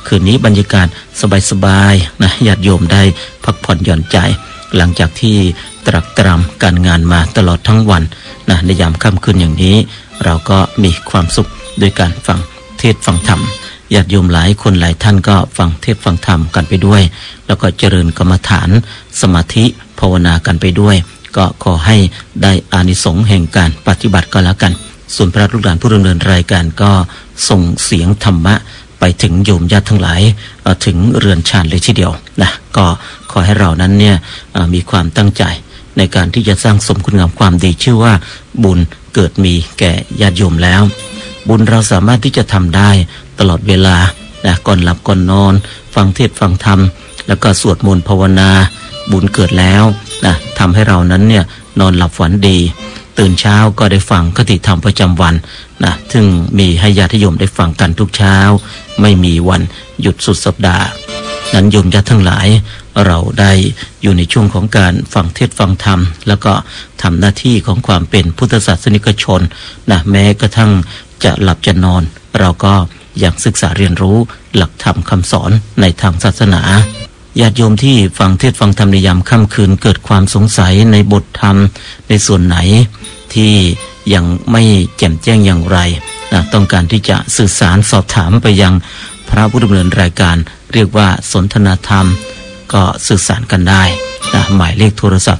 คืนนี้บรรยากาศสบายๆนะญาติโยมได้พักผ่อนหย่อนใจหลังจากที่ตรักตรำการงานมาตลอดทั้งวันนะในยามค่ำคืนอย่างนี้เราก็มีความสุขด้วยการฟังเทศน์ฟังธรรมญาติโยมหลายคนหลายท่านก็ฟังเทศน์ฟังธรรมกันไปด้วยแล้วก็เจริญกรรมฐานสมาธิภาวนากันไปด้วยก็ขอให้ได้อานิสงส์แห่งการปฏิบัติก็แล้วกันส่วนพระลูกหลานผู้ดำเนินรายการก็ส่งเสียงธรรมะไปถึงโยมญาติทั้งหลายถึงเรือนชานเลยทีเดียวนะก็ขอให้เรานั้นเนี่ยมีความตั้งใจในการที่จะสร้างสมคุณงามความดีชื่อว่าบุญเกิดมีแก่ญาติโยมแล้วบุญเราสามารถที่จะทำได้ตลอดเวลานะก่อนหลับก่อนนอนฟังเทศน์ฟังธรรมแล้วก็สวดมนต์ภาวนาบุญเกิดแล้วนะทำให้เรานั้นเนี่ยนอนหลับฝันดีตื่นเช้าก็ได้ฟังคติธรรมประจำวันนะซึ่งมีให้ญาติโยมได้ฟังกันทุกเช้าไม่มีวันหยุดสุดสัปดาห์นั้นโยมญาติทั้งหลายเราได้อยู่ในช่วงของการฟังเทศน์ฟังธรรมแล้วก็ทำหน้าที่ของความเป็นพุทธศาสนิกชนนะแม้กระทั่งจะหลับจะนอนเราก็อยากศึกษาเรียนรู้หลักธรรมคำสอนในทางศาสนาญาติโยมที่ฟังเทศน์ฟังธรรมในยามค่ำคืนเกิดความสงสัยในบทธรรมในส่วนไหนที่ยังไม่แจ่มแจ้งอย่างไรต้องการที่จะสื่อสารสอบถามไปยังพระผู้ดำเนินรายการเรียกว่าสนทนาธรรมก็สื่อสารกันได้หมายเลขโทรศัพท์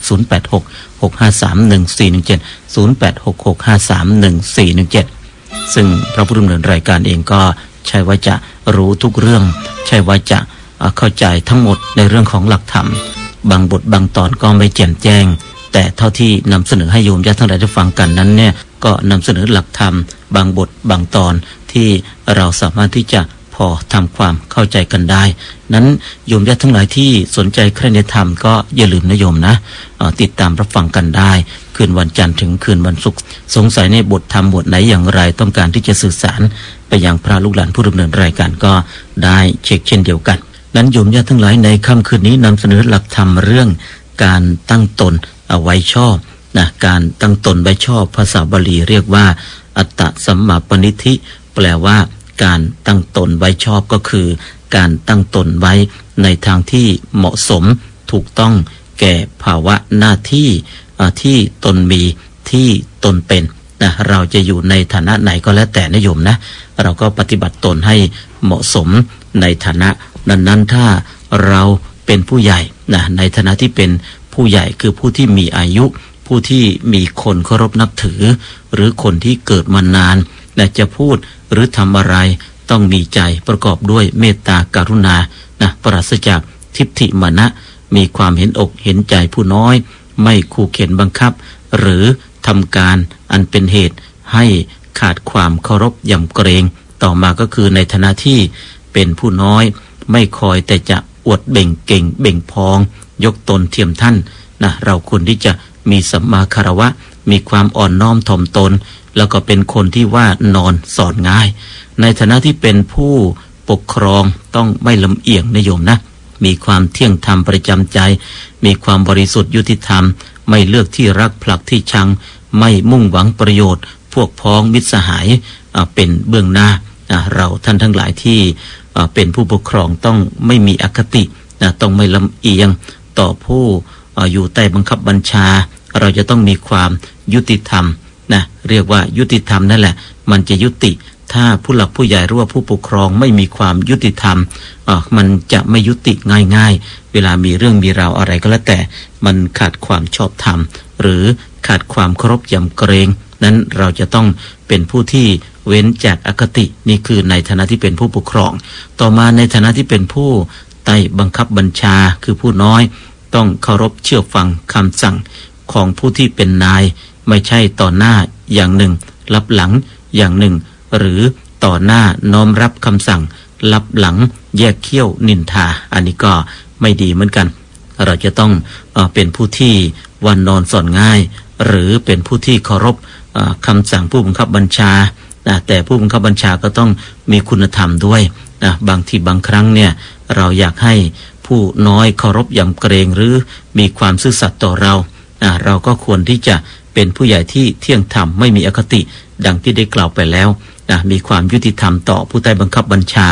0866531417 0866531417 ซึ่งพระผู้ดำเนินรายการเองก็ใช่ว่าจะรู้ทุกเรื่องใช่ว่าจะเข้าใจทั้งหมดในเรื่องของหลักธรรมบางบทบางตอนก็ไม่แจ่มแจ้งแต่เท่าที่นำเสนอให้โยมญาติทั้งหลายได้ฟังกันนั้นเนี่ยก็นำเสนอหลักธรรมบางบทบางตอนที่เราสามารถที่จะพอทำความเข้าใจกันได้นั้นโยมญาติทั้งหลายที่สนใจใคร่ในธรรมก็อย่าลืมนะโยมนะติดตามรับฟังกันได้คืนวันจันทร์ถึงคืนวันศุกร์สงสัยในบทธรรมบทไหนอย่างไรต้องการที่จะสื่อสารไปยังพระลูกหลานผู้ดำเนินรายการก็ได้เช็คเช่นเดียวกันนั้นโยมญาติทั้งหลายในค่ำคืนนี้นำเสนอหลักธรรมเรื่องการตั้งตนเอาไว้ชอบนะการตั้งตนไว้ชอบภาษาบาลีเรียกว่าอัตตสัมมาปณิธิแปลว่าการตั้งตนไว้ชอบก็คือการตั้งตนไว้ในทางที่เหมาะสมถูกต้องแก่ภาวะหน้าที่ที่ตนมีที่ตนเป็นนะเราจะอยู่ในฐานะไหนก็แล้วแต่นะโยมนะเราก็ปฏิบัติตนให้เหมาะสมในฐานะนั้นถ้าเราเป็นผู้ใหญ่นะในฐานะที่เป็นผู้ใหญ่คือผู้ที่มีอายุผู้ที่มีคนเคารพนับถือหรือคนที่เกิดมานานและจะพูดหรือทำอะไรต้องมีใจประกอบด้วยเมตตากรุณานะปราศจากทิฏฐิมานะมีความเห็นอกเห็นใจผู้น้อยไม่ขู่เข็นบังคับหรือทำการอันเป็นเหตุให้ขาดความเคารพยำเกรงต่อมาก็คือในฐานะที่เป็นผู้น้อยไม่คอยแต่จะอวดเบ่งเก่งเบ่งพองยกตนเทียมท่านนะเราควรที่จะมีสัมมาคารวะมีความอ่อนน้อมถ่อมตนแล้วก็เป็นคนที่ว่านอนสอนง่ายในฐานะที่เป็นผู้ปกครองต้องไม่ลำเอียงนะโยมนะมีความเที่ยงธรรมประจำใจมีความบริสุทธิ์ยุติธรรมไม่เลือกที่รักผลักที่ชังไม่มุ่งหวังประโยชน์พวกพ้องมิตรสหายเป็นเบื้องหน้าเราท่านทั้งหลายที่เป็นผู้ปกครองต้องไม่มีอคติต้องไม่ลำเอียงต่อผู้อยู่ใต้บังคับบัญชาเราจะต้องมีความยุติธรรมนะเรียกว่ายุติธรรมนั่นแหละมันจะยุติถ้าผู้หลักผู้ใหญ่หรือว่าผู้ปกครองไม่มีความยุติธรรมมันจะไม่ยุติง่ายๆเวลามีเรื่องมีราวอะไรก็แล้วแต่มันขาดความชอบธรรมหรือขาดความเคารพยำเกรงนั้นเราจะต้องเป็นผู้ที่เว้นจากอคตินี่คือในฐานะที่เป็นผู้ปกครองต่อมาในฐานะที่เป็นผู้ใต้บังคับบัญชาคือผู้น้อยต้องเคารพเชื่อฟังคำสั่งของผู้ที่เป็นนายไม่ใช่ต่อหน้าอย่างหนึ่งรับหลังอย่างหนึ่งหรือต่อหน้าน้อมรับคำสั่งรับหลังแยกเขี้ยวนินทาอันนี้ก็ไม่ดีเหมือนกันเราจะต้องเป็นผู้ที่วันนอนสอนง่ายหรือเป็นผู้ที่เคารพคำสั่งผู้บังคับบัญชาแต่ผู้บังคับบัญชาก็ต้องมีคุณธรรมด้วยบางทีบางครั้งเนี่ยเราอยากให้ผู้น้อยเคารพยำเกรงหรือมีความซื่อสัตย์ต่อเราก็ควรที่จะเป็นผู้ใหญ่ที่เที่ยงธรรมไม่มีอคติดังที่ได้กล่าวไปแล้วมีความยุติธรรมต่อผู้ใต้บังคับบัญชา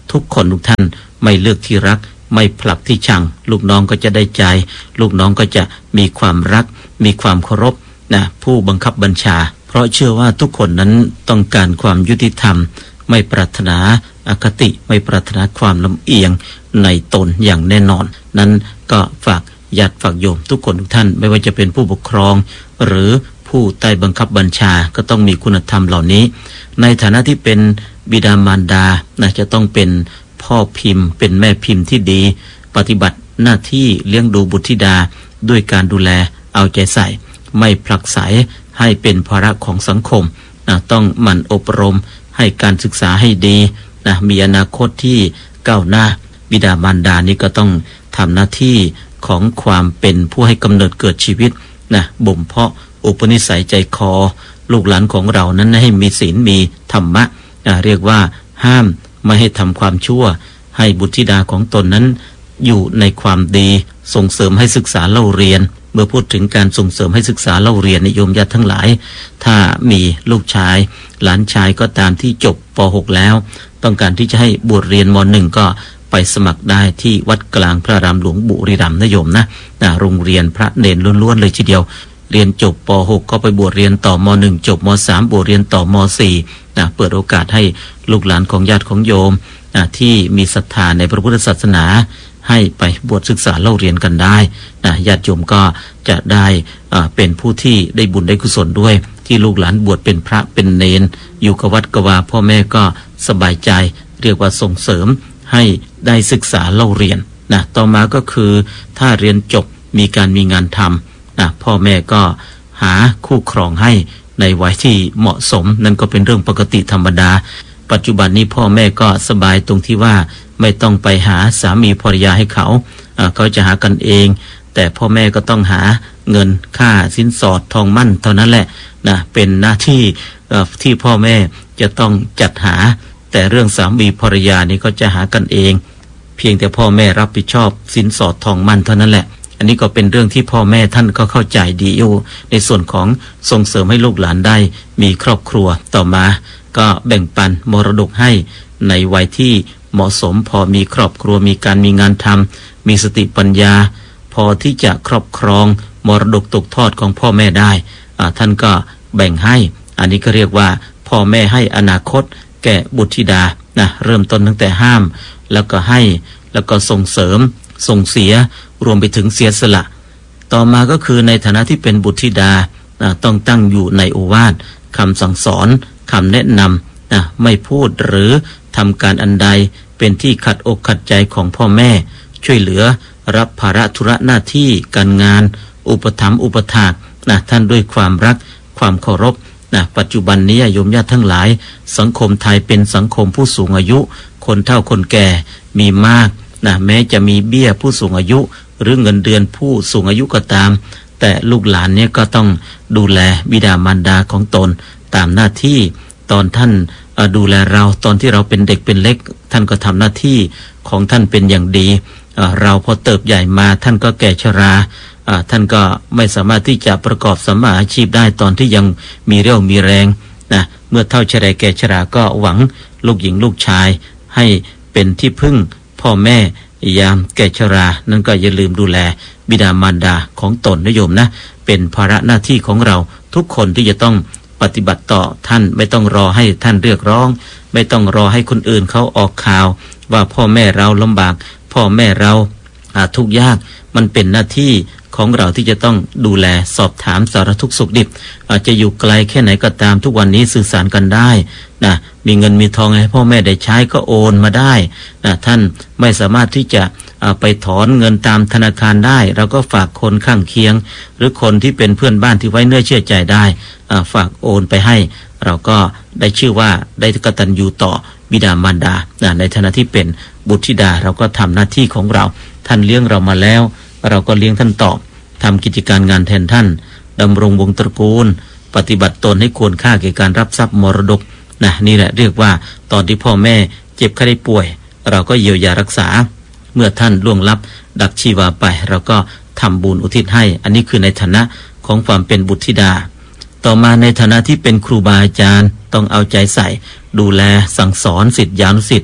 ทุกคนทุกท่านไม่เลือกที่รักไม่ผลักที่ชังลูกน้องก็จะได้ใจลูกน้องก็จะมีความรักมีความเคารพนะผู้บังคับบัญชาเพราะเชื่อว่าทุกคนนั้นต้องการความยุติธรรมไม่ปรารถนาอคติไม่ปรารถนาความลำเอียงในตนอย่างแน่นอนนั้นก็ฝากญาติฝากโยมทุกคนทุกท่านไม่ว่าจะเป็นผู้ปกครองหรือผู้ใต้บังคับบัญชาก็ต้องมีคุณธรรมเหล่านี้ในฐานะที่เป็นบิดามารดานะจะต้องเป็นพ่อพิมพ์เป็นแม่พิมพ์ที่ดีปฏิบัติหน้าที่เลี้ยงดูบุตรธิดาด้วยการดูแลเอาใจใส่ไม่ผลักไสให้เป็นภาระของสังคมนะต้องหมั่นอบรมให้การศึกษาให้ดีนะมีอนาคตที่ก้าวหน้าบิดามารดานี่ก็ต้องทำหน้าที่ของความเป็นผู้ให้กำเนิดเกิดชีวิตนะบ่มเพาะอุปนิสัยใจคอลูกหลานของเรานั้นให้มีศีลมีธรรมะเรียกว่าห้ามไม่ให้ทำความชั่วให้บุตรธิดาของตนนั้นอยู่ในความดีส่งเสริมให้ศึกษาเล่าเรียนเมื่อพูดถึงการส่งเสริมให้ศึกษาเล่าเรียนนิยมญาติทั้งหลายถ้ามีลูกชายหลานชายก็ตามที่จบป .6 แล้วต้องการที่จะให้บวชเรียนม .1 ก็ไปสมัครได้ที่วัดกลางพระรามหลวงบุรีรัมย์นะโยมนะโรงเรียนพระเนรล้วนๆเลยทีเดียวเรียนจบป .6 ก็ไปบวชเรียนต่อม .1 จบม .3 บวชเรียนต่อม .4 เปิดโอกาสให้ลูกหลานของญาติของโยมที่มีศรัทธาในพระพุทธศาสนาให้ไปบวชศึกษาเล่าเรียนกันได้ญาติโยมก็จะได้เป็นผู้ที่ได้บุญได้กุศลด้วยที่ลูกหลานบวชเป็นพระเป็นเณรอยู่กับวัดกวาพ่อแม่ก็สบายใจเรียกว่าส่งเสริมให้ได้ศึกษาเล่าเรียนต่อมาก็คือถ้าเรียนจบมีการมีงานทำพ่อแม่ก็หาคู่ครองให้ในวัยที่เหมาะสมนั่นก็เป็นเรื่องปกติธรรมดาปัจจุบันนี้พ่อแม่ก็สบายตรงที่ว่าไม่ต้องไปหาสามีภรรยาให้เขาจะหากันเองแต่พ่อแม่ก็ต้องหาเงินค่าสินสอดทองมั่นเท่านั้นแหละเป็นหน้าที่ที่พ่อแม่จะต้องจัดหาแต่เรื่องสามีภรรยานี่ก็จะหากันเองเพียงแต่พ่อแม่รับผิดชอบสินสอดทองมั่นเท่านั้นแหละอันนี้ก็เป็นเรื่องที่พ่อแม่ท่านก็เข้าใจดีอยู่ในส่วนของส่งเสริมให้ลูกหลานได้มีครอบครัวต่อมาก็แบ่งปันมรดกให้ในวัยที่เหมาะสมพอมีครอบครัวมีการมีงานทำมีสติปัญญาพอที่จะครอบครองมรดกตกทอดของพ่อแม่ได้ท่านก็แบ่งให้อันนี้ก็เรียกว่าพ่อแม่ให้อนาคตแก่บุตรธิดาเริ่มต้นตั้งแต่ห้ามแล้วก็ให้แล้วก็ส่งเสริมส่งเสียรวมไปถึงเสียสละต่อมาก็คือในฐานะที่เป็นบุตรธิดาต้องตั้งอยู่ในโอวาทคำสั่งสอนคำแนะนำไม่พูดหรือทำการอันใดเป็นที่ขัดอกขัดใจของพ่อแม่ช่วยเหลือรับภาระธุระหน้าที่การงานอุปถัมภ์อุปถากท่านด้วยความรักความเคารพปัจจุบันนี้โยมญาติทั้งหลายสังคมไทยเป็นสังคมผู้สูงอายุคนเฒ่าคนแก่มีมากแม้จะมีเบี้ยผู้สูงอายุหรือเงินเดือนผู้สูงอายุก็ตามแต่ลูกหลานเนี่ยก็ต้องดูแลบิดามารดาของตนตามหน้าที่ตอนท่านดูแลเราตอนที่เราเป็นเด็กเป็นเล็กท่านก็ทำหน้าที่ของท่านเป็นอย่างดีเราพอเติบใหญ่มาท่านก็แก่ชราท่านก็ไม่สามารถที่จะประกอบสัมมาอาชีพได้ตอนที่ยังมีเรี่ยวมีแรงเมื่อเฒ่าชราแก่ชราก็หวังลูกหญิงลูกชายให้เป็นที่พึ่งพ่อแม่ยามแก่ชรานั่นก็อย่าลืมดูแลบิดามารดาของตนนะโยมนะเป็นภาระหน้าที่ของเราทุกคนที่จะต้องปฏิบัติต่อท่านไม่ต้องรอให้ท่านเรียกร้องไม่ต้องรอให้คนอื่นเขาออกข่าวว่าพ่อแม่เราลำบากพ่อแม่เราทุกข์ยากมันเป็นหน้าที่ของเราที่จะต้องดูแลสอบถามสารทุกข์สุขดิบอาจจะอยู่ไกลแค่ไหนก็ตามทุกวันนี้สื่อสารกันได้มีเงินมีทองให้พ่อแม่ได้ใช้ก็โอนมาได้ท่านไม่สามารถที่จะไปถอนเงินตามธนาคารได้เราก็ฝากคนข้างเคียงหรือคนที่เป็นเพื่อนบ้านที่ไว้เนื้อเชื่อใจได้ฝากโอนไปให้เราก็ได้ชื่อว่าได้กตัญญูต่อบิดามารดาในฐานะที่เป็นบุตรธิดาเราก็ทำหน้าที่ของเราท่านเลี้ยงเรามาแล้วเราก็เลี้ยงท่านตอบทำกิจการงานแทนท่านดำรงวงตระกูลปฏิบัติตนให้ควรค่าแก่การรับทรัพย์มรดกนี่แหละเรียกว่าตอนที่พ่อแม่เจ็บไข้ได้ป่วยเราก็เยียวยารักษาเมื่อท่านล่วงลับดับชีวาไปเราก็ทำบุญอุทิศให้อันนี้คือในฐานะของความเป็นบุตรธิดาต่อมาในฐานะที่เป็นครูบาอาจารย์ต้องเอาใจใส่ดูแลสั่งสอนศิษยานุศิษย์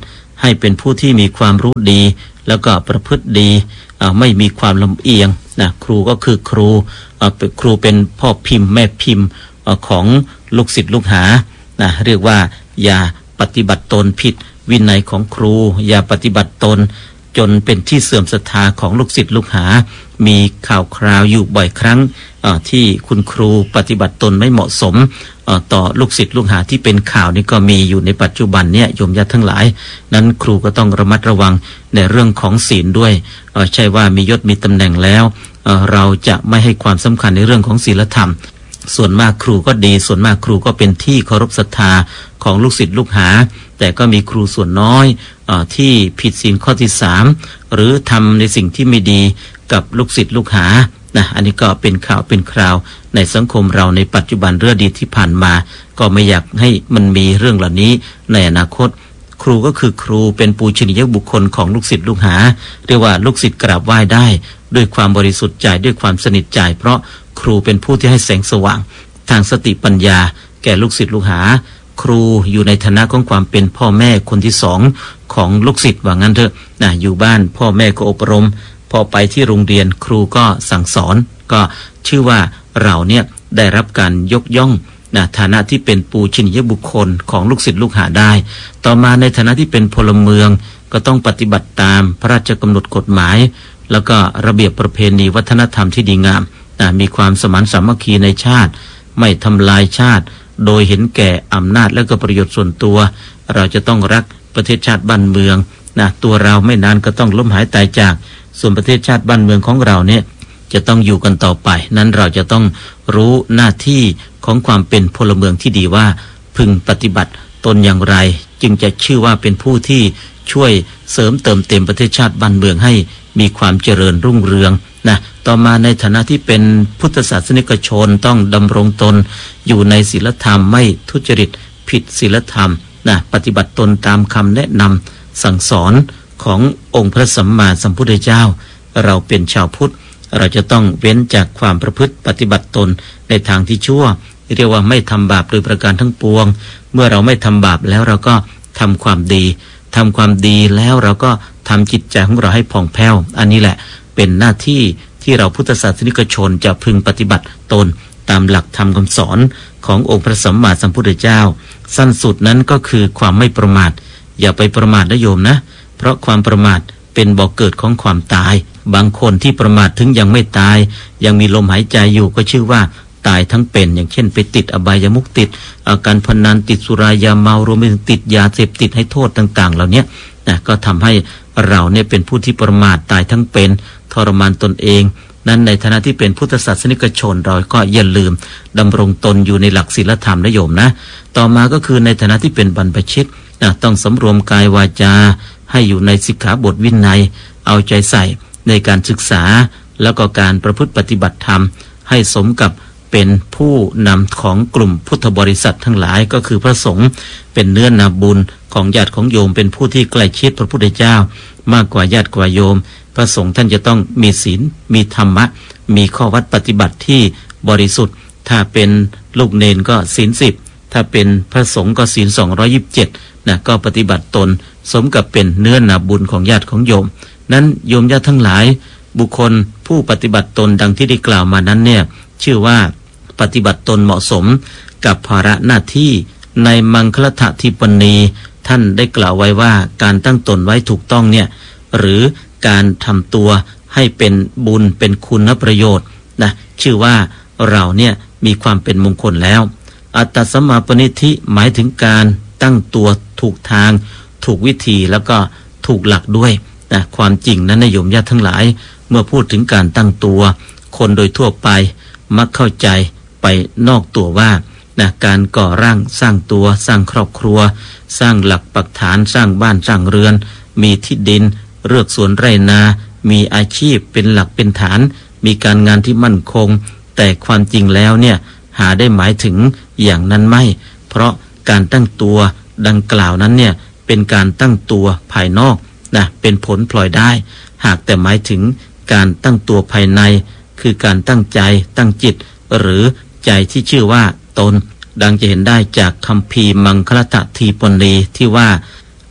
ให้เป็นผู้ที่มีความรู้ดีแล้วก็ประพฤติดีไม่มีความลำเอียงนะครูก็คือครูครูเป็นพ่อพิมพ์แม่พิมพ์ของลูกศิษย์ลูกหานะเรียกว่าอย่าปฏิบัติตนผิดวินัยของครูอย่าปฏิบัติตนจนเป็นที่เสื่อมศรัทธาของลูกศิษย์ลูกหามีข่าวคราวอยู่บ่อยครั้งที่คุณครูปฏิบัติตนไม่เหมาะสมต่อลูกศิษย์ลูกหาที่เป็นข่าวนี่ก็มีอยู่ในปัจจุบันเนี่ยโยมญาติทั้งหลายนั้นครูก็ต้องระมัดระวังในเรื่องของศีลด้วยใช่ว่ามียศมีตำแหน่งแล้วเราจะไม่ให้ความสำคัญในเรื่องของศีลธรรมส่วนมากครูก็ดีส่วนมากครูก็เป็นที่เคารพศรัทธาของลูกศิษย์ลูกหาแต่ก็มีครูส่วนน้อยที่ผิดศีลข้อที่3หรือทำในสิ่งที่ไม่ดีกับลูกศิษย์ลูกหานะอันนี้ก็เป็นข่าวเป็นคราวในสังคมเราในปัจจุบันเรื่องดีที่ผ่านมาก็ไม่อยากให้มันมีเรื่องเหล่านี้ในอนาคตครูก็คือครูเป็นปูชนียบุคคลของลูกศิษย์ลูกหาเรียกว่าลูกศิษย์กราบไหว้ได้ด้วยความบริสุทธิ์ใจด้วยความสนิทใจเพราะครูเป็นผู้ที่ให้แสงสว่างทางสติปัญญาแก่ลูกศิษย์ลูกหาครูอยู่ในฐานะของความเป็นพ่อแม่คนที่สองของลูกศิษย์ว่างั้นเถอะนะอยู่บ้านพ่อแม่ก็อบรมพอไปที่โรงเรียนครูก็สั่งสอนก็ชื่อว่าเราเนี่ยได้รับการยกย่องนะฐานะที่เป็นปูชนียบุคคลของลูกศิษย์ลูกหาได้ต่อมาในฐานะที่เป็นพลเมืองก็ต้องปฏิบัติตามพระราชกำหนดกฎหมายแล้วก็ระเบียบประเพณีวัฒนธรรมที่ดีงามมีความสมานสามัคคีในชาติไม่ทำลายชาติโดยเห็นแก่อำนาจและก็ประโยชน์ส่วนตัวเราจะต้องรักประเทศชาติบ้านเมืองนะตัวเราไม่นานก็ต้องล้มหายตายจากส่วนประเทศชาติบ้านเมืองของเราเนี่ยจะต้องอยู่กันต่อไปนั้นเราจะต้องรู้หน้าที่ของความเป็นพลเมืองที่ดีว่าพึงปฏิบัติตนอย่างไรจึงจะชื่อว่าเป็นผู้ที่ช่วยเสริมเติมเต็มประเทศชาติบ้านเมืองให้มีความเจริญรุ่งเรืองนะต่อมาในฐานะที่เป็นพุทธศาสนิกชนต้องดำรงตนอยู่ในศีลธรรมไม่ทุจริตผิดศีลธรรมนะปฏิบัติตนตามคำแนะนำสั่งสอนขององค์พระสัมมาสัมพุทธเจ้าเราเป็นชาวพุทธเราจะต้องเว้นจากความประพฤติปฏิบัติตนในทางที่ชั่วเรียกว่าไม่ทำบาปโดยประการทั้งปวงเมื่อเราไม่ทำบาปแล้วเราก็ทำความดีแล้วเราก็ทำจิตใจของเราให้ผ่องแผ้วอันนี้แหละเป็นหน้าที่ที่เราพุทธศาสนิกชนจะพึงปฏิบัติตนตามหลักธรรมคำสอนขององค์พระสัมมาสัมพุทธเจ้าสั้นสุดนั้นก็คือความไม่ประมาทอย่าไปประมาทนะโยมนะเพราะความประมาทเป็นบ่อกเกิดของความตายบางคนที่ประมาทถึงยังไม่ตายยังมีลมหายใจอยู่ก็ชื่อว่าตายทั้งเป็นอย่างเช่นไปติดอบายมุขติดการพนันติดสุรายาเมารวมไปถึงติดยาเสพติดให้โทษต่างๆเหล่านี้นะก็ทำให้เราเนี่ยเป็นผู้ที่ประมาทตายทั้งเป็นทรมานตนเองนั้นในฐานะที่เป็นพุทธศาสนิกชนเราก็อย่าลืมดำรงตนอยู่ในหลักศีลธรรมนะโยมนะต่อมาก็คือในฐานะที่เป็นบรรพชิตต้องสำรวมกายวาจาให้อยู่ในสิกขาบทวินัยเอาใจใส่ในการศึกษาแล้วก็การประพฤติปฏิบัติธรรมให้สมกับเป็นผู้นำของกลุ่มพุทธบริษัททั้งหลายก็คือพระสงฆ์เป็นเนื้อนาบุญของญาติของโยมเป็นผู้ที่ใกล้ชิดพระพุทธเจ้ามากกว่าญาติกว่าโยมพระสงฆ์ท่านจะต้องมีศีลมีธรรมะมีข้อวัดปฏิบัติที่บริสุทธิ์ถ้าเป็นลูกเนนก็ศีล10ถ้าเป็นพระสงฆ์ก็ศีล227นะก็ปฏิบัติตนสมกับเป็นเนื้อนาบุญของญาติของโยมนั้นโยมญาติทั้งหลายบุคคลผู้ปฏิบัติตนดังที่ได้กล่าวมานั้นเนี่ยชื่อว่าปฏิบัติตนเหมาะสมกับภาระหน้าที่ในมังคลฐทิปณีท่านได้กล่าวไว้ว่าการตั้งตนไว้ถูกต้องเนี่ยหรือการทำตัวให้เป็นบุญเป็นคุณประโยชน์นะชื่อว่าเราเนี่ยมีความเป็นมงคลแล้วอัตตสัมมาปณิธิหมายถึงการตั้งตัวถูกทางถูกวิธีแล้วก็ถูกหลักด้วยนะความจริงนั้นโยมญาติทั้งหลายเมื่อพูดถึงการตั้งตัวคนโดยทั่วไปมักเข้าใจไปนอกตัวว่านะการก่อร่างสร้างตัวสร้างครอบครัวสร้างหลักปักฐานสร้างบ้านสร้างเรือนมีที่ดินเลือกสวนไร่นามีอาชีพเป็นหลักเป็นฐานมีการงานที่มั่นคงแต่ความจริงแล้วเนี่ยหาได้หมายถึงอย่างนั้นไม่เพราะการตั้งตัวดังกล่าวนั้นเนี่ยเป็นการตั้งตัวภายนอกนะเป็นผลพลอยได้หากแต่หมายถึงการตั้งตัวภายในคือการตั้งใจตั้งจิตหรือใจที่ชื่อว่าตนดังจะเห็นได้จากคัมภีร์มังคลฐทีปณีที่ว่า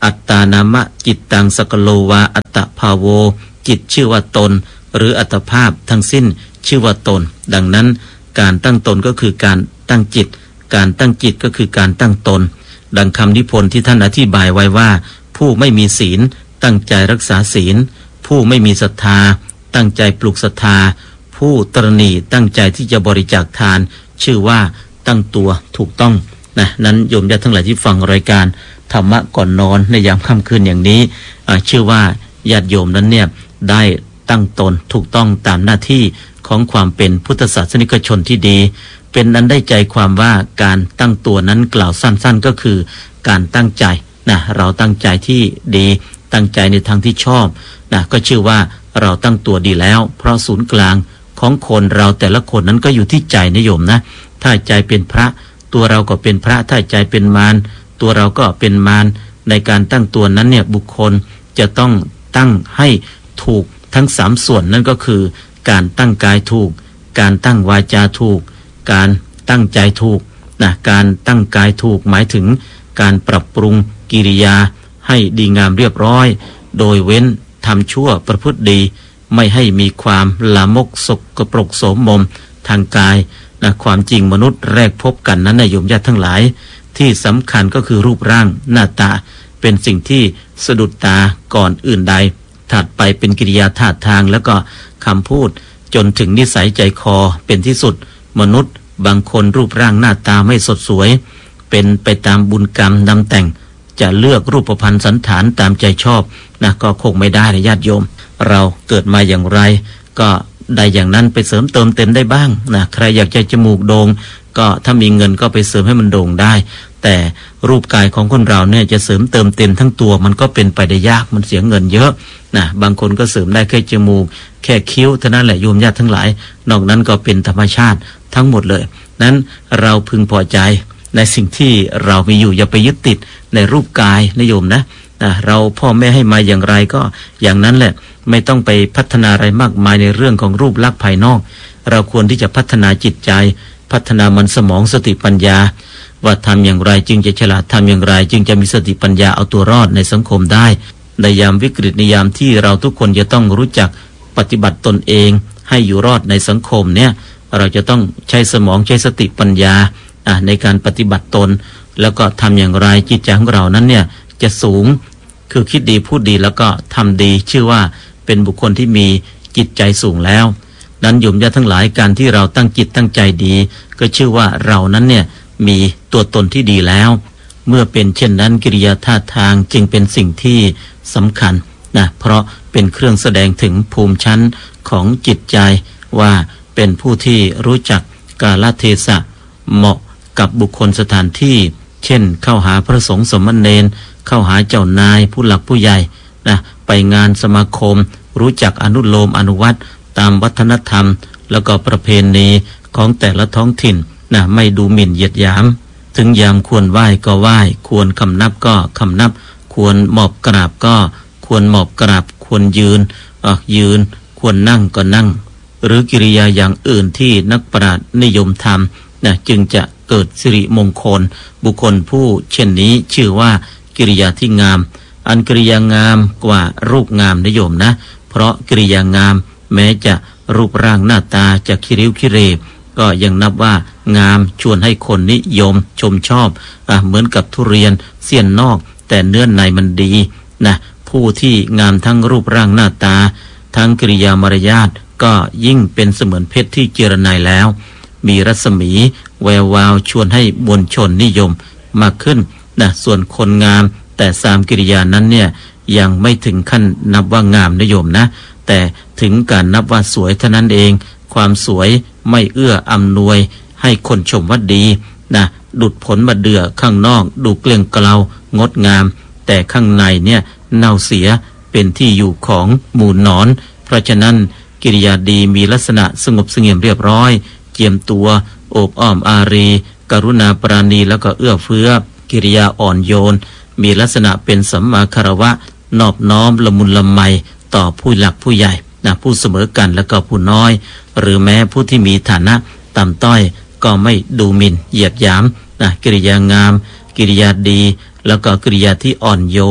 อัตตานามะจิตตังสกโลวาอัตตภาโวจิตชื่อว่าตนหรืออัตภาพทั้งสิ้นชื่อว่าตนดังนั้นการตั้งตนก็คือการตั้งจิตการตั้งจิตก็คือการตั้งตนดังคำนิพนธ์ที่ท่านอธิบายไว้ว่าผู้ไม่มีศีลตั้งใจรักษาศีลผู้ไม่มีศรัทธาตั้งใจปลูกศรัทธาผู้ตระหนี่ตั้งใจที่จะบริจาคทานชื่อว่าตั้งตัวถูกต้องนะนั้นโยมญาติทั้งหลายที่ฟังรายการธรรมะก่อนนอนในยามค่ำคืนอย่างนี้ชื่อว่าญาติโยมนั้นเนี่ยได้ตั้งตนถูกต้องตามหน้าที่ของความเป็นพุทธศาสนิกชนที่ดีเป็นนั้นได้ใจความว่าการตั้งตัวนั้นกล่าวสั้นๆก็คือการตั้งใจนะเราตั้งใจที่ดีตั้งใจในทางที่ชอบนะก็ชื่อว่าเราตั้งตัวดีแล้วเพราะศูนย์กลางของคนเราแต่ละคนนั้นก็อยู่ที่ใจนะโยมนะถ้าใจเป็นพระตัวเราก็เป็นพระถ้าใจเป็นมารตัวเราก็เป็นมารในการตั้งตัวนั้นเนี่ยบุคคลจะต้องตั้งให้ถูกทั้งสามส่วนนั่นก็คือการตั้งกายถูกการตั้งวาจาถูกการตั้งใจถูกนะการตั้งกายถูกหมายถึงการปรับปรุงกิริยาให้ดีงามเรียบร้อยโดยเว้นทำชั่วประพฤติดีไม่ให้มีความลามกสกปรกโสมมทางกายนะความจริงมนุษย์แรกพบกันนั้นนะโยมญาติทั้งหลายที่สำคัญก็คือรูปร่างหน้าตาเป็นสิ่งที่สะดุดตาก่อนอื่นใดถัดไปเป็นกิริยาท่าทางแล้วก็คำพูดจนถึงนิสัยใจคอเป็นที่สุดมนุษย์บางคนรูปร่างหน้าตาไม่สดสวยเป็นไปตามบุญกรรมนำแต่งจะเลือกรูปพรรณสันฐานตามใจชอบนะก็คงไม่ได้นะญาติโยมเราเกิดมาอย่างไรก็ได้อย่างนั้นไปเสริมเติมเต็มได้บ้างนะใครอยากจะจมูกโด่งก็ถ้ามีเงินก็ไปเสริมให้มันโด่งได้แต่รูปกายของคนเราเนี่ยจะเสริมเติมเต็มทั้งตัวมันก็เป็นไปได้ยากมันเสียเงินเยอะนะบางคนก็เสริมได้แค่จมูกแค่คิ้วเท่านั้นแหละโยมญาติทั้งหลายนอกนั้นก็เป็นธรรมชาติทั้งหมดเลยนั้นเราพึงพอใจในสิ่งที่เรามีอยู่อย่าไปยึดติดในรูปกายนะโยมนะเราพ่อแม่ให้มาอย่างไรก็อย่างนั้นแหละไม่ต้องไปพัฒนาอะไรมากมายในเรื่องของรูปลักษณ์ภายนอกเราควรที่จะพัฒนาจิตใจพัฒนามันสมองสติปัญญาว่าทำอย่างไรจึงจะฉลาดทำอย่างไรจึงจะมีสติปัญญาเอาตัวรอดในสังคมได้ในยามวิกฤตในยามที่เราทุกคนจะต้องรู้จักปฏิบัติตนเองให้อยู่รอดในสังคมเนี่ยเราจะต้องใช้สมองใช้สติปัญญาในการปฏิบัติตนแล้วก็ทำอย่างไรจิตใจของเรานั้นเนี่ยจะสูงคือคิดดีพูดดีแล้วก็ทำดีชื่อว่าเป็นบุคคลที่มีจิตใจสูงแล้วนั้นโยมญาติทั้งหลายการที่เราตั้งจิตตั้งใจดีก็ชื่อว่าเรานั้นเนี่ยมีตัวตนที่ดีแล้วเมื่อเป็นเช่นนั้นกิริยาท่าทางจึงเป็นสิ่งที่สำคัญนะเพราะเป็นเครื่องแสดงถึงภูมิชั้นของจิตใจว่าเป็นผู้ที่รู้จักกาลเทศะเหมาะกับบุคคลสถานที่เช่นเข้าหาพระสงฆ์สมณเณรเข้าหาเจ้านายผู้หลักผู้ใหญ่นะไปงานสมาคมรู้จักอนุโลมอนุวัตตามวัฒนธรรมแล้วก็ประเพณีของแต่ละท้องถิ่นนะไม่ดูหมิ่นเหยียดหยามถึงยามควรไหว้ก็ไหว้ควรคำนับก็คำนับควรหมอบกราบก็ควรหมอบกราบควรยืนยืนควรนั่งก็นั่งหรือกิริยาอย่างอื่นที่นักปราชญ์นิยมทำนะจึงจะเกิดสิริมงคลบุคคลผู้เช่นนี้ชื่อว่ากิริยาที่งามอันกิริยางามกว่ารูปงามนิยมนะเพราะกิริยางามแม้จะรูปร่างหน้าตาจะคิริ้วคิเรก็ยังนับว่างามชวนให้คนนิยมชมชอบเหมือนกับทุเรียนเสี้ยนนอกแต่เนื้อในมันดีนะผู้ที่งามทั้งรูปร่างหน้าตาทั้งกิริยามารยาทก็ยิ่งเป็นเสมือนเพชรที่เจรไนแล้วมีรัศมีแวววาวชวนให้มวลชนนิยมมากขึ้นนะส่วนคนงามแต่สามกิริยานั้นเนี่ยยังไม่ถึงขั้นนับว่างามนิยมนะแต่ถึงการนับว่าสวยเท่านั้นเองความสวยไม่เอื้ออำนวยให้คนชมว่าดีนะดุดผลมะเดื่อข้างนอกดูเกลี้ยงเกลางดงามแต่ข้างในเนี่ยเน่าเสียเป็นที่อยู่ของหมู่หนอนเพราะฉะนั้นกิริยาดีมีลักษณะสงบเสงี่ยมเรียบร้อยเจียมตัวโอบอ้อมอารีกรุณาปราณีแล้วก็เอื้อเฟื้อกิริยาอ่อนโยนมีลักษณะเป็นสัมมาคารวะนอบน้อมละมุนละไมต่อผู้หลักผู้ใหญ่นะผู้เสมอกันแล้วก็ผู้น้อยหรือแม้ผู้ที่มีฐานะต่ำต้อยก็ไม่ดูหมิ่นเหยียดหยามนะกิริยางามกิริยาดีแล้วก็กิริยาที่อ่อนโยน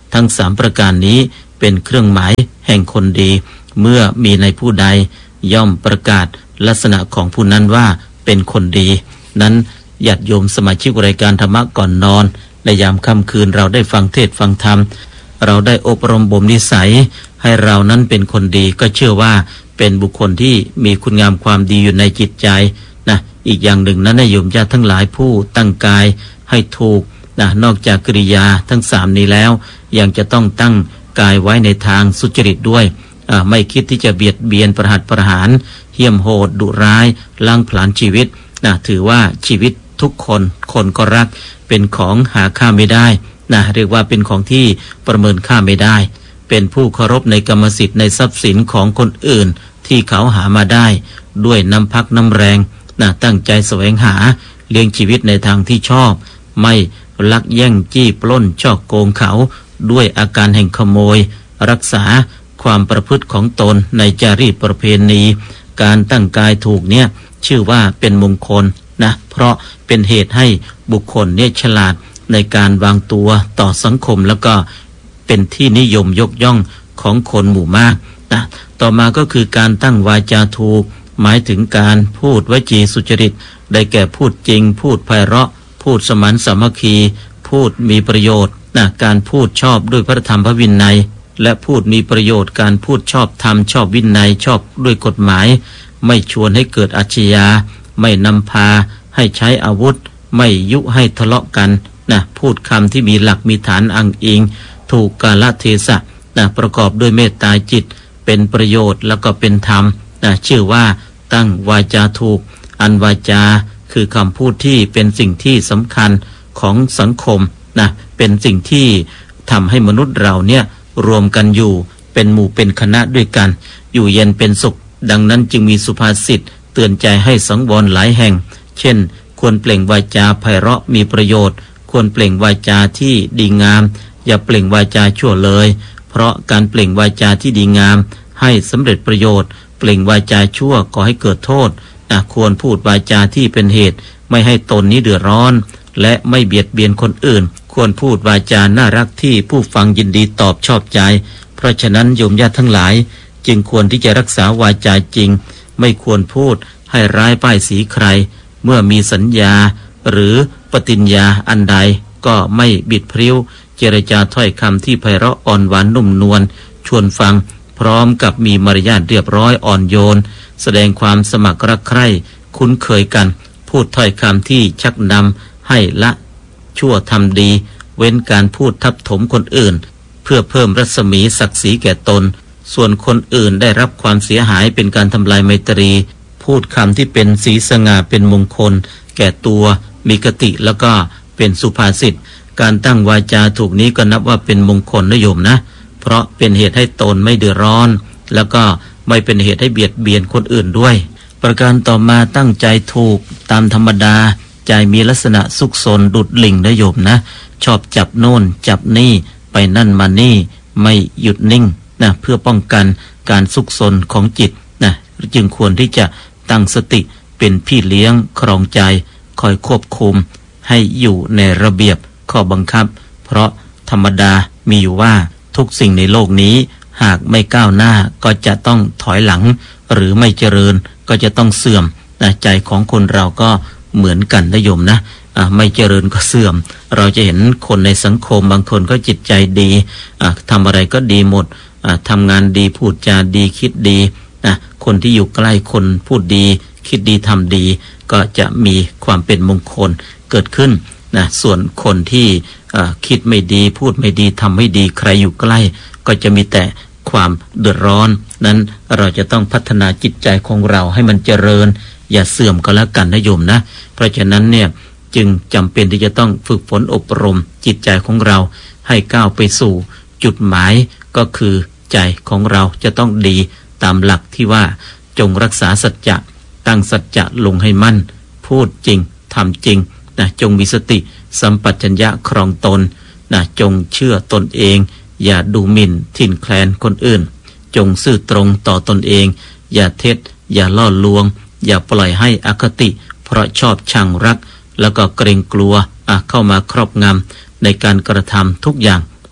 ทั้ง3ประการนี้เป็นเครื่องหมายแห่งคนดีเมื่อมีในผู้ใดย่อมประกาศลักษณะของผู้นั้นว่าเป็นคนดีนั้นญาติโยมสมาชิกรายการธรรมะก่อนนอนในยามค่ำคืนเราได้ฟังเทศน์ฟังธรรมเราได้อบรมบ่มนิสัยให้เรานั้นเป็นคนดีก็เชื่อว่าเป็นบุคคลที่มีคุณงามความดีอยู่ในจิตใจนะอีกอย่างหนึ่งนั้นโยมญาติทั้งหลายผู้ตั้งกายให้ถูกนะนอกจากกิริยาทั้ง3นี้แล้วยังจะต้องตั้งกายไว้ในทางสุจริตด้วยไม่คิดที่จะเบียดเบียนประหัตประหารเหี้ยมโหดดุร้ายล้างผลาญชีวิตนะถือว่าชีวิตทุกคนก็รักเป็นของหาค่าไม่ได้นะเรียกว่าเป็นของที่ประเมินค่าไม่ได้เป็นผู้เคารพในกรรมสิทธิ์ในทรัพย์สินของคนอื่นที่เขาหามาได้ด้วยน้ำพักน้ำแรงนะตั้งใจแสวงหาเลี้ยงชีวิตในทางที่ชอบไม่ลักแย่งจี้ปล้นฉ้อโกงเขาด้วยอาการแห่งขโมยรักษาความประพฤติของตนในจารีตประเพณีการตั้งกายถูกเนี่ยชื่อว่าเป็นมงคลนะเพราะเป็นเหตุให้บุคคลเนี่ยฉลาดในการวางตัวต่อสังคมแล้วก็เป็นที่นิยมยกย่องของคนหมู่มากนะต่อมาก็คือการตั้งวาจาถูกหมายถึงการพูดวจีสุจริตได้แก่พูดจริงพูดไพเราะพูดสมานสามัคคีพูดมีประโยชน์นะการพูดชอบด้วยพระธรรมพระวินัยและพูดมีประโยชน์การพูดชอบธรรมชอบวินัยชอบด้วยกฎหมายไม่ชวนให้เกิดอาชญาไม่นำพาให้ใช้อาวุธไม่ยุให้ทะเลาะกันนะพูดคำที่มีหลักมีฐานอ้างอิงถูกกาลเทศะนะประกอบด้วยเมตตาจิตเป็นประโยชน์แล้วก็เป็นธรรมนะชื่อว่าตั้งวาจาถูกอันวาจาคือคำพูดที่เป็นสิ่งที่สำคัญของสังคมนะเป็นสิ่งที่ทำให้มนุษย์เราเนี่ยรวมกันอยู่เป็นหมู่เป็นคณะด้วยกันอยู่เย็นเป็นสุขดังนั้นจึงมีสุภาษิตเตือนใจให้สังวรหลายแห่งเช่นควรเปล่งวาจาไพเราะมีประโยชน์ควรเปล่งวาจาที่ดีงามอย่าเปล่งวาจาชั่วเลยเพราะการเปล่งวาจาที่ดีงามให้สำเร็จประโยชน์เปล่งวาจาชั่วก่อให้เกิดโทษควรพูดวาจาที่เป็นเหตุไม่ให้ตนนี้เดือดร้อนและไม่เบียดเบียนคนอื่นควรพูดวาจาน่ารักที่ผู้ฟังยินดีตอบชอบใจเพราะฉะนั้นโยมญาติทั้งหลายจึงควรที่จะรักษาวาจาจริงไม่ควรพูดให้ร้ายป้ายสีใครเมื่อมีสัญญาหรือปฏิญญาอันใดก็ไม่บิดพริ้วเจรจาถ้อยคำที่ไพเราะอ่อนหวานนุ่มนวลชวนฟังพร้อมกับมีมารยาทเรียบร้อยอ่อนโยนแสดงความสมัครรักใคร่คุ้นเคยกันพูดถ้อยคำที่ชักนำให้ละชั่วทำดีเว้นการพูดทับถมคนอื่นเพื่อเพิ่มรัศมีศักดิ์ศรีแก่ตนส่วนคนอื่นได้รับความเสียหายเป็นการทำลายไมตรีพูดคำที่เป็นสีสง่าเป็นมงคลแก่ตัวมีคติแล้วก็เป็นสุภาษิตการตั้งวาจาถูกนี้ก็นับว่าเป็นมงคลนะโยมนะเพราะเป็นเหตุให้ตนไม่เดือดร้อนแล้วก็ไม่เป็นเหตุให้เบียดเบียนคนอื่นด้วยประการต่อมาตั้งใจถูกตามธรรมดาใจมีลักษณะซุกซนดุดลิงนะโยมนะชอบจับโน่นจับนี่ไปนั่นมานี่ไม่หยุดนิ่งนะเพื่อป้องกันการซุกซนของจิตนะจึงควรที่จะตั้งสติเป็นพี่เลี้ยงครองใจคอยควบคุมให้อยู่ในระเบียบข้อบังคับเพราะธรรมดามีอยู่ว่าทุกสิ่งในโลกนี้หากไม่ก้าวหน้าก็จะต้องถอยหลังหรือไม่เจริญก็จะต้องเสื่อมนะใจของคนเราก็เหมือนกันนะโยมนะไม่เจริญก็เสื่อมเราจะเห็นคนในสังคมบางคนก็จิตใจดีทำอะไรก็ดีหมดทำงานดีพูดจาดีคิดดีคนที่อยู่ใกล้คนพูดดีคิดดีทำดีก็จะมีความเป็นมงคลเกิดขึ้นนะส่วนคนที่คิดไม่ดีพูดไม่ดีทำไม่ดีใครอยู่ใกล้ก็จะมีแต่ความเดือดร้อนนั้นเราจะต้องพัฒนาจิตใจของเราให้มันเจริญอย่าเสื่อมก็แล้วกันนะโยมนะเพราะฉะนั้นเนี่ยจึงจำเป็นที่จะต้องฝึกฝนอบรมจิตใจของเราให้ก้าวไปสู่จุดหมายก็คือใจของเราจะต้องดีตามหลักที่ว่าจงรักษาสัจจะตั้งสัจจะลงให้มั่นพูดจริงทำจริงนะจงมีสติสัมปชัญญะครองตนนะจงเชื่อตนเองอย่าดูหมิ่นทิ่นแคลนคนอื่นจงซื่อตรงต่อตนเองอย่าเท็จอย่าล่อลวงอย่าปล่อยให้อคติเพราะชอบชังรักแล้วก็เกรงกลัวเข้ามาครอบงำในการกระทำทุกอย่างนะ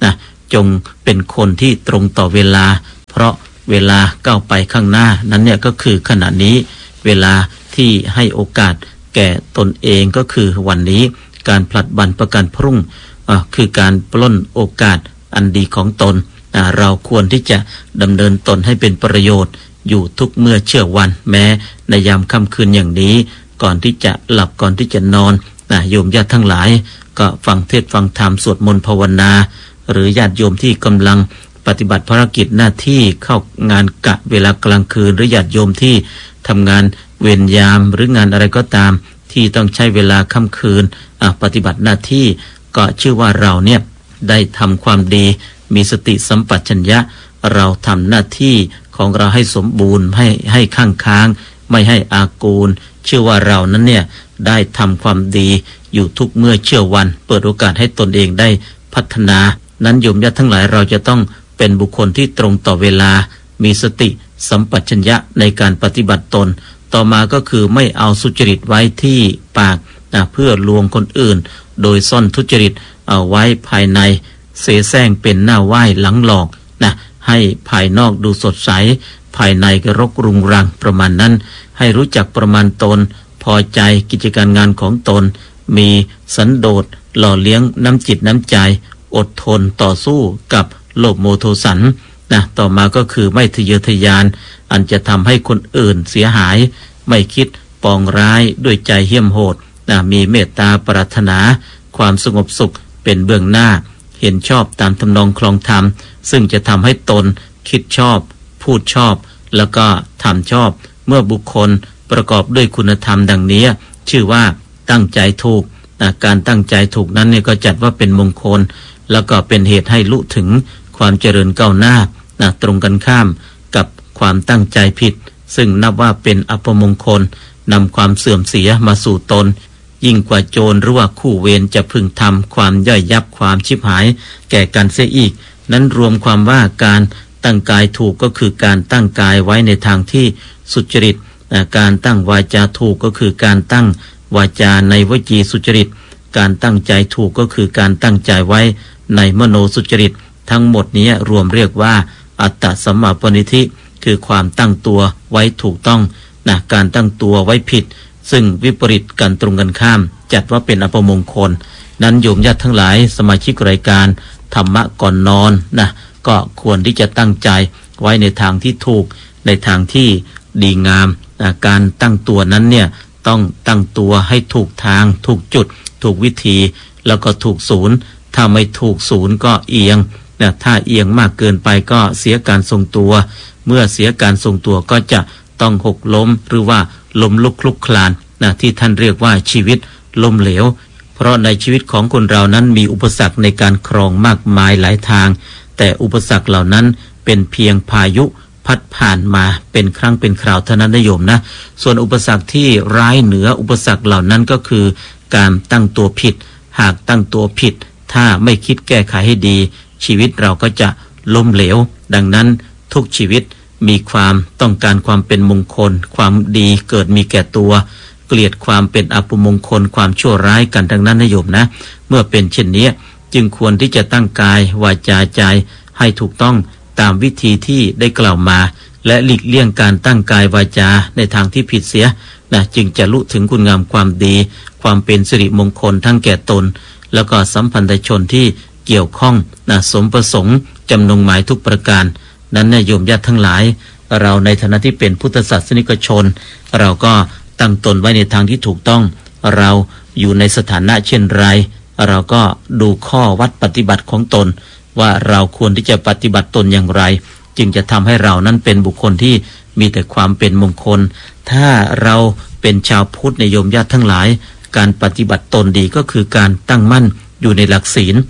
จงเป็นคนที่ตรงต่อเวลาเพราะเวลาก้าวไปข้างหน้านั้นเนี่ยก็คือขณะนี้เวลาที่ให้โอกาสแก่ตนเองก็คือวันนี้การผลัดวันประกันพรุ่งคือการปล้นโอกาสอันดีของตนเราควรที่จะดำเนินตนให้เป็นประโยชน์อยู่ทุกเมื่อเชื่อวันแม้ในยามค่ำคืนอย่างนี้ก่อนที่จะหลับก่อนที่จะนอนโยมญาติทั้งหลายก็ฟังเทศน์ฟังธรรมสวดมนต์ภาวนาหรือญาติโยมที่กำลังปฏิบัติภารกิจหน้าที่เข้างานกะเวลากลางคืนหรือญาติโยมที่ทำงานเวรยามหรืองานอะไรก็ตามที่ต้องใช้เวลาค่ำคืนปฏิบัติหน้าที่ก็ชื่อว่าเราเนี่ยได้ทำความดีมีสติสัมปชัญญะเราทำหน้าที่ของเราให้สมบูรณ์ให้ค้างไม่ให้อากูลเชื่อว่าเรานั้นเนี่ยได้ทำความดีอยู่ทุกเมื่อเชื่อวันเปิดโอกาสให้ตนเองได้พัฒนานั้นโยมญาติทั้งหลายเราจะต้องเป็นบุคคลที่ตรงต่อเวลามีสติสัมปชัญญะในการปฏิบัติตนต่อมาก็คือไม่เอาสุจริตไว้ที่ปากเพื่อลวงคนอื่นโดยซ่อนทุจริตเอาไว้ภายในเสแสร้งเป็นหน้าไหว้หลังหลอกให้ภายนอกดูสดใสภายในก็รกรุงรังประมาณนั้นให้รู้จักประมาณตนพอใจกิจการงานของตนมีสันโดษหล่อเลี้ยงน้ำจิตน้ำใจอดทนต่อสู้กับโลภโมโทสันต่อมาก็คือไม่ทะเยอทะยานอันจะทำให้คนอื่นเสียหายไม่คิดปองร้ายด้วยใจเหี้ยมโหดมีเมตตาปรารถนาความสงบสุขเป็นเบื้องหน้าเห็นชอบตามทำนองคลองธรรมซึ่งจะทำให้ตนคิดชอบพูดชอบแล้วก็ทำชอบเมื่อบุคคลประกอบด้วยคุณธรรมดังนี้ชื่อว่าตั้งใจถูกการตั้งใจถูกนั้นเนี่ยก็จัดว่าเป็นมงคลแล้วก็เป็นเหตุให้ลุถึงความเจริญก้าวหน้าตรงกันข้ามกับความตั้งใจผิดซึ่งนับว่าเป็นอัปมงคลนำความเสื่อมเสียมาสู่ตนยิ่งกว่าโจรหรือว่าคู่เวรจะพึงทำความย่อยยับความชิบหายแก่กันเสียอีกนั้นรวมความว่าการตั้งกายถูกก็คือการตั้งกายไว้ในทางที่สุจริตการตั้งวาจาถูกก็คือการตั้งวาจาในวจีสุจริตการตั้งใจถูกก็คือการตั้งใจไว้ในมโนสุจริตทั้งหมดนี้รวมเรียกว่าอัตตสัมมาปณิธิคือความตั้งตัวไว้ถูกต้องการตั้งตัวไว้ผิดซึ่งวิปริตกันตรงกันข้ามจัดว่าเป็นอัปมงคลนั้นโยมญาติทั้งหลายสมาชิกรายการธรรมะก่อนนอนก็ควรที่จะตั้งใจไว้ในทางที่ถูกในทางที่ดีงามการตั้งตัวนั้นเนี่ยต้องตั้งตัวให้ถูกทางถูกจุดถูกวิธีแล้วก็ถูกศูนย์ถ้าไม่ถูกศูนย์ก็เอียงถ้าเอียงมากเกินไปก็เสียการทรงตัวเมื่อเสียการทรงตัวก็จะต้องหกล้มหรือว่าล้มลุกคลุกคลานที่ท่านเรียกว่าชีวิตล้มเหลวเพราะในชีวิตของคนเรานั้นมีอุปสรรคในการครองมากมายหลายทางแต่อุปสรรคเหล่านั้นเป็นเพียงพายุพัดผ่านมาเป็นครั้งเป็นคราวเท่านั้นนะโยมนะส่วนอุปสรรคที่ร้ายเหนืออุปสรรคเหล่านั้นก็คือการตั้งตัวผิดหากตั้งตัวผิดถ้าไม่คิดแก้ไขให้ดีชีวิตเราก็จะล้มเหลวดังนั้นทุกชีวิตมีความต้องการความเป็นมงคลความดีเกิดมีแก่ตัวเกลียดความเป็นอัปมงคลความชั่วร้ายกันทั้งนั้นนะโยมนะเมื่อเป็นเช่นนี้จึงควรที่จะตั้งกายวาจาใจให้ถูกต้องตามวิธีที่ได้กล่าวมาและหลีกเลี่ยงการตั้งกายวาจาในทางที่ผิดเสียจึงจะลุถึงคุณงามความดีความเป็นสิริมงคลทั้งแก่ตนแล้วก็สัมพันธชนที่เกี่ยวข้องสมประสงค์จำนงหมายทุกประการนั้นโยมญาติทั้งหลายเราในฐานะที่เป็นพุทธศาสนิกชนเราก็ตั้งตนไว้ในทางที่ถูกต้องเราอยู่ในสถานะเช่นไรเราก็ดูข้อวัดปฏิบัติของตนว่าเราควรที่จะปฏิบัติตนอย่างไรจึงจะทำให้เรานั้นเป็นบุคคลที่มีแต่ความเป็นมงคลถ้าเราเป็นชาวพุทธในโยมญาติทั้งหลายการปฏิบัติตนดีก็คือการตั้งมั่นอยู่ในหลักศีล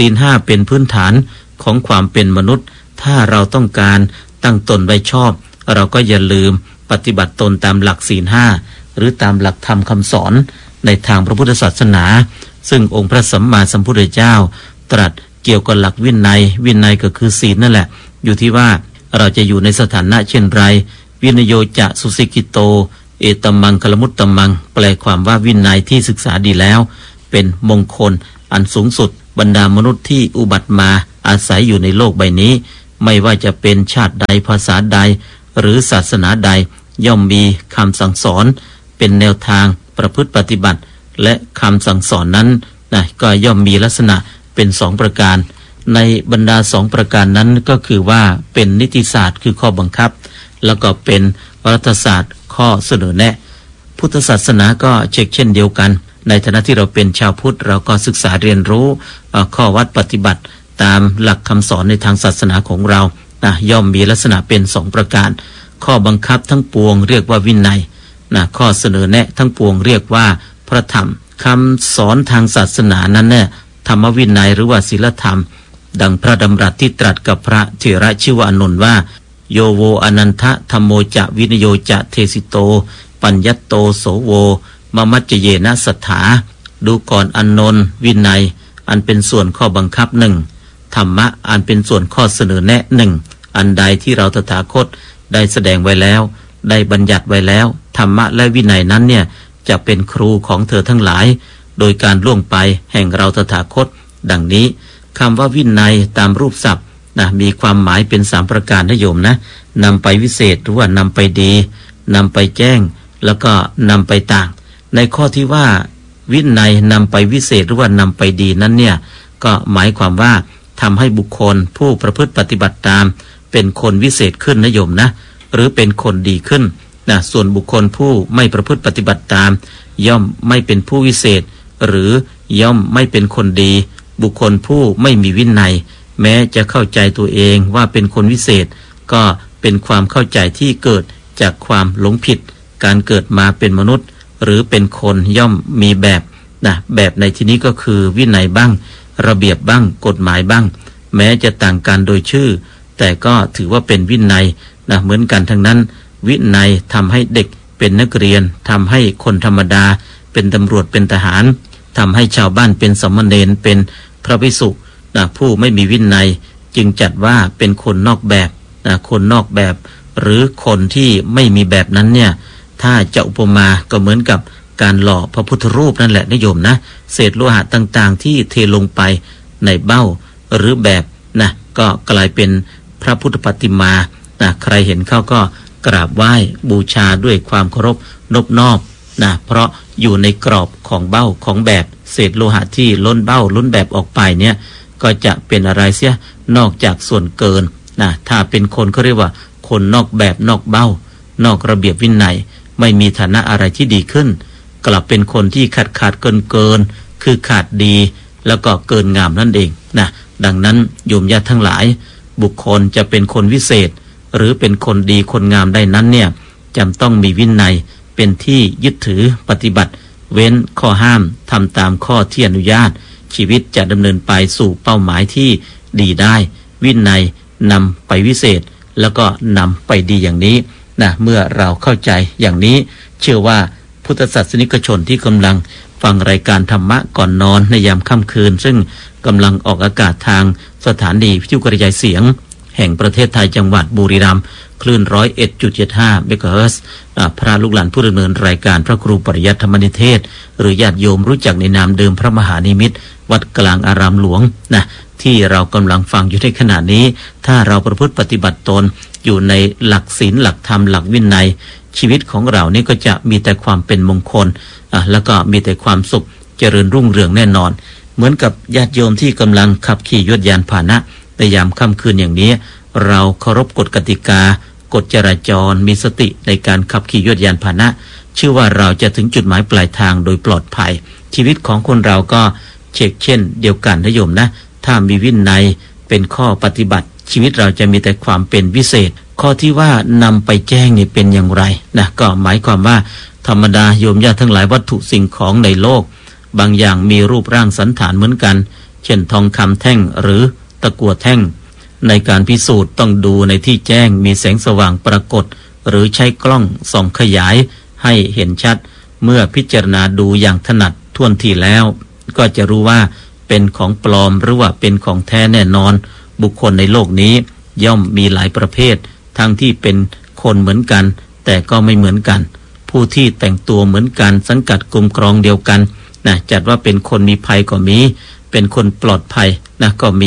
5เป็นพื้นฐานของความเป็นมนุษย์ถ้าเราต้องการตั้งตนไว้ชอบเราก็อย่าลืมปฏิบัติตนตามหลักศีล5หรือตามหลักธรรมคำสอนในทางพระพุทธศาสนาซึ่งองค์พระสัมมาสัมพุทธเจ้าตรัสเกี่ยวกับหลักวินัยก็คือศีลนั่นแหละอยู่ที่ว่าเราจะอยู่ในสถานะเช่นไรวินโยจะสุสิกิโตเอตมังคลมุตตมังแปลความว่าวินัยที่ศึกษาดีแล้วเป็นมงคลอันสูงสุดบรรดามนุษย์ที่อุบัติมาอาศัยอยู่ในโลกใบนี้ไม่ว่าจะเป็นชาติใดภาษาใดหรือศาสนาใดย่อมมีคำสั่งสอนเป็นแนวทางประพฤติปฏิบัติและคำสั่งสอนนั้นก็ย่อมมีลักษณะเป็น2ประการในบรรดา2ประการนั้นก็คือว่าเป็นนิติศาสตร์คือข้อบังคับแล้วก็เป็นรัฐศาสตร์ข้อเสนอแนะพุทธศาสนาก็เช่นเดียวกันในฐานะที่เราเป็นชาวพุทธเราก็ศึกษาเรียนรู้ข้อวัดปฏิบัติตามหลักคำสอนในทางศาสนาของเราย่อมมีลักษณะเป็น2ประการข้อบังคับทั้งปวงเรียกว่าวินัยข้อเสนอแนะทั้งปวงเรียกว่าพระธรรมคำสอนทางศาสนานั้นเนี่ยธรรมวินัยหรือว่าศีลธรรมดังพระดำรัสที่ตรัสกับพระเถระชื่อว่าอานนท์ว่าโยโวอนันทะธัมโมจะวินโยจะเทสิโตปัญญัตโตโสโวมมัจเจเยนะสัทธาดูก่อนอานนท์วินัยอันเป็นส่วนข้อบังคับหนึ่งธรรมะอันเป็นส่วนข้อเสนอแนะหนึ่งอันใดที่เราตถาคตได้แสดงไว้แล้วได้บัญญัติไว้แล้วธรรมะและวินัยนั้นเนี่ยจะเป็นครูของเธอทั้งหลายโดยการล่วงไปแห่งเราตถาคตดังนี้คำว่าวินัยตามรูปศัพท์มีความหมายเป็น3ประการนะโยมนะนำไปวิเศษหรือว่านำไปดีนำไปแจ้งแล้วก็นำไปต่างในข้อที่ว่าวินัยนำไปวิเศษหรือว่านำไปดีนั้นเนี่ยก็หมายความว่าทำให้บุคคลผู้ประพฤติปฏิบัติตามเป็นคนวิเศษขึ้นนะโยมนะหรือเป็นคนดีขึ้นส่วนบุคคลผู้ไม่ประพฤติปฏิบัติตามย่อมไม่เป็นผู้วิเศษหรือย่อมไม่เป็นคนดีบุคคลผู้ไม่มีวินัยแม้จะเข้าใจตัวเองว่าเป็นคนวิเศษก็เป็นความเข้าใจที่เกิดจากความหลงผิดการเกิดมาเป็นมนุษย์หรือเป็นคนย่อมมีแบบในที่นี้ก็คือวินัยบ้างระเบียบบ้างกฎหมายบ้างแม้จะต่างกันโดยชื่อแต่ก็ถือว่าเป็นวินัยเหมือนกันทั้งนั้นวินัยทำให้เด็กเป็นนักเรียนทำให้คนธรรมดาเป็นตำรวจเป็นทหารทำให้ชาวบ้านเป็นสามเณรเป็นพระภิกษุผู้ไม่มีวินัยจึงจัดว่าเป็นคนนอกแบบคนนอกแบบหรือคนที่ไม่มีแบบนั้นเนี่ยถ้าจะอุปมาก็เหมือนกับการหล่อพระพุทธรูปนั่นแหละนิยมนะเศษโลหะต่างๆที่เทลงไปในเบ้าหรือแบบก็กลายเป็นพระพุทธปฏิมาใครเห็นเข้าก็กราบไหว้บูชาด้วยความเคารพนบนอบเพราะอยู่ในกรอบของเบ้าของแบบเศษโลหะที่ล้นเบ้าล้นแบบออกไปเนี่ยก็จะเป็นอะไรเสียนอกจากส่วนเกินถ้าเป็นคนเขาเรียกว่าคนนอกแบบนอกเบ้านอกระเบียบวินัยไม่มีฐานะอะไรที่ดีขึ้นกลับเป็นคนที่ขาดเกินคือขาดดีแล้วก็เกินงามนั่นเองดังนั้นโยมญาติทั้งหลายบุคคลจะเป็นคนวิเศษหรือเป็นคนดีคนงามได้นั้นเนี่ยจำต้องมีวินัยเป็นที่ยึดถือปฏิบัติเว้นข้อห้ามทำตามข้อที่อนุญาตชีวิตจะดำเนินไปสู่เป้าหมายที่ดีได้วินัยนำไปวิเศษแล้วก็นำไปดีอย่างนี้เมื่อเราเข้าใจอย่างนี้เชื่อว่าพุทธศาสนิกชนที่กำลังฟังรายการธรรมะก่อนนอนในยามค่ำคืนซึ่งกำลังออกอากาศทางสถานีวิทยุกระจายเสียงแห่งประเทศไทยจังหวัดบุรีรัมย์คลื่น 101.75 เมกะเฮิรตซ์พระลูกหลานผู้ดำเนินรายการพระครูปริยัติธรรมนิเทศหรือญาติโยมรู้จักในนามเดิมพระมหานิมิตรวัดกลางอารามหลวงที่เรากำลังฟังอยู่ในขณะนี้ถ้าเราประพฤติปฏิบัติตนอยู่ในหลักศีลหลักธรรมหลักวินัยชีวิตของเรานี่ก็จะมีแต่ความเป็นมงคลแล้วก็มีแต่ความสุขเจริญรุ่งเรืองแน่นอนเหมือนกับญาติโยมที่กำลังขับขี่ยวดยานพาหนะในยามค่ำคืนอย่างนี้เราเคารพกฎกติกากฎจราจรมีสติในการขับขี่ยวดยานพาหนะเชื่อว่าเราจะถึงจุดหมายปลายทางโดยปลอดภัยชีวิตของคนเราก็เช่นเดียวกันนะโยมนะถ้ามีวินัยเป็นข้อปฏิบัติชีวิตเราจะมีแต่ความเป็นวิเศษข้อที่ว่านำไปแจ้งนี่เป็นอย่างไรก็หมายความว่าธรรมดาโยมญาติทั้งหลายวัตถุสิ่งของในโลกบางอย่างมีรูปร่างสันฐานเหมือนกันเช่นทองคำแท่งหรือตะกั่วแท่งในการพิสูจน์ต้องดูในที่แจ้งมีแสงสว่างปรากฏหรือใช้กล้องส่องขยายให้เห็นชัดเมื่อพิจารณาดูอย่างถนัดท่วนทีแล้วก็จะรู้ว่าเป็นของปลอมหรือว่าเป็นของแท้แน่นอนบุคคลในโลกนี้ย่อมมีหลายประเภททั้งที่เป็นคนเหมือนกันแต่ก็ไม่เหมือนกันผู้ที่แต่งตัวเหมือนกันสังกัดกลุ่มกรองเดียวกันจัดว่าเป็นคนมีภัยก็มีเป็นคนปลอดภัยก็มี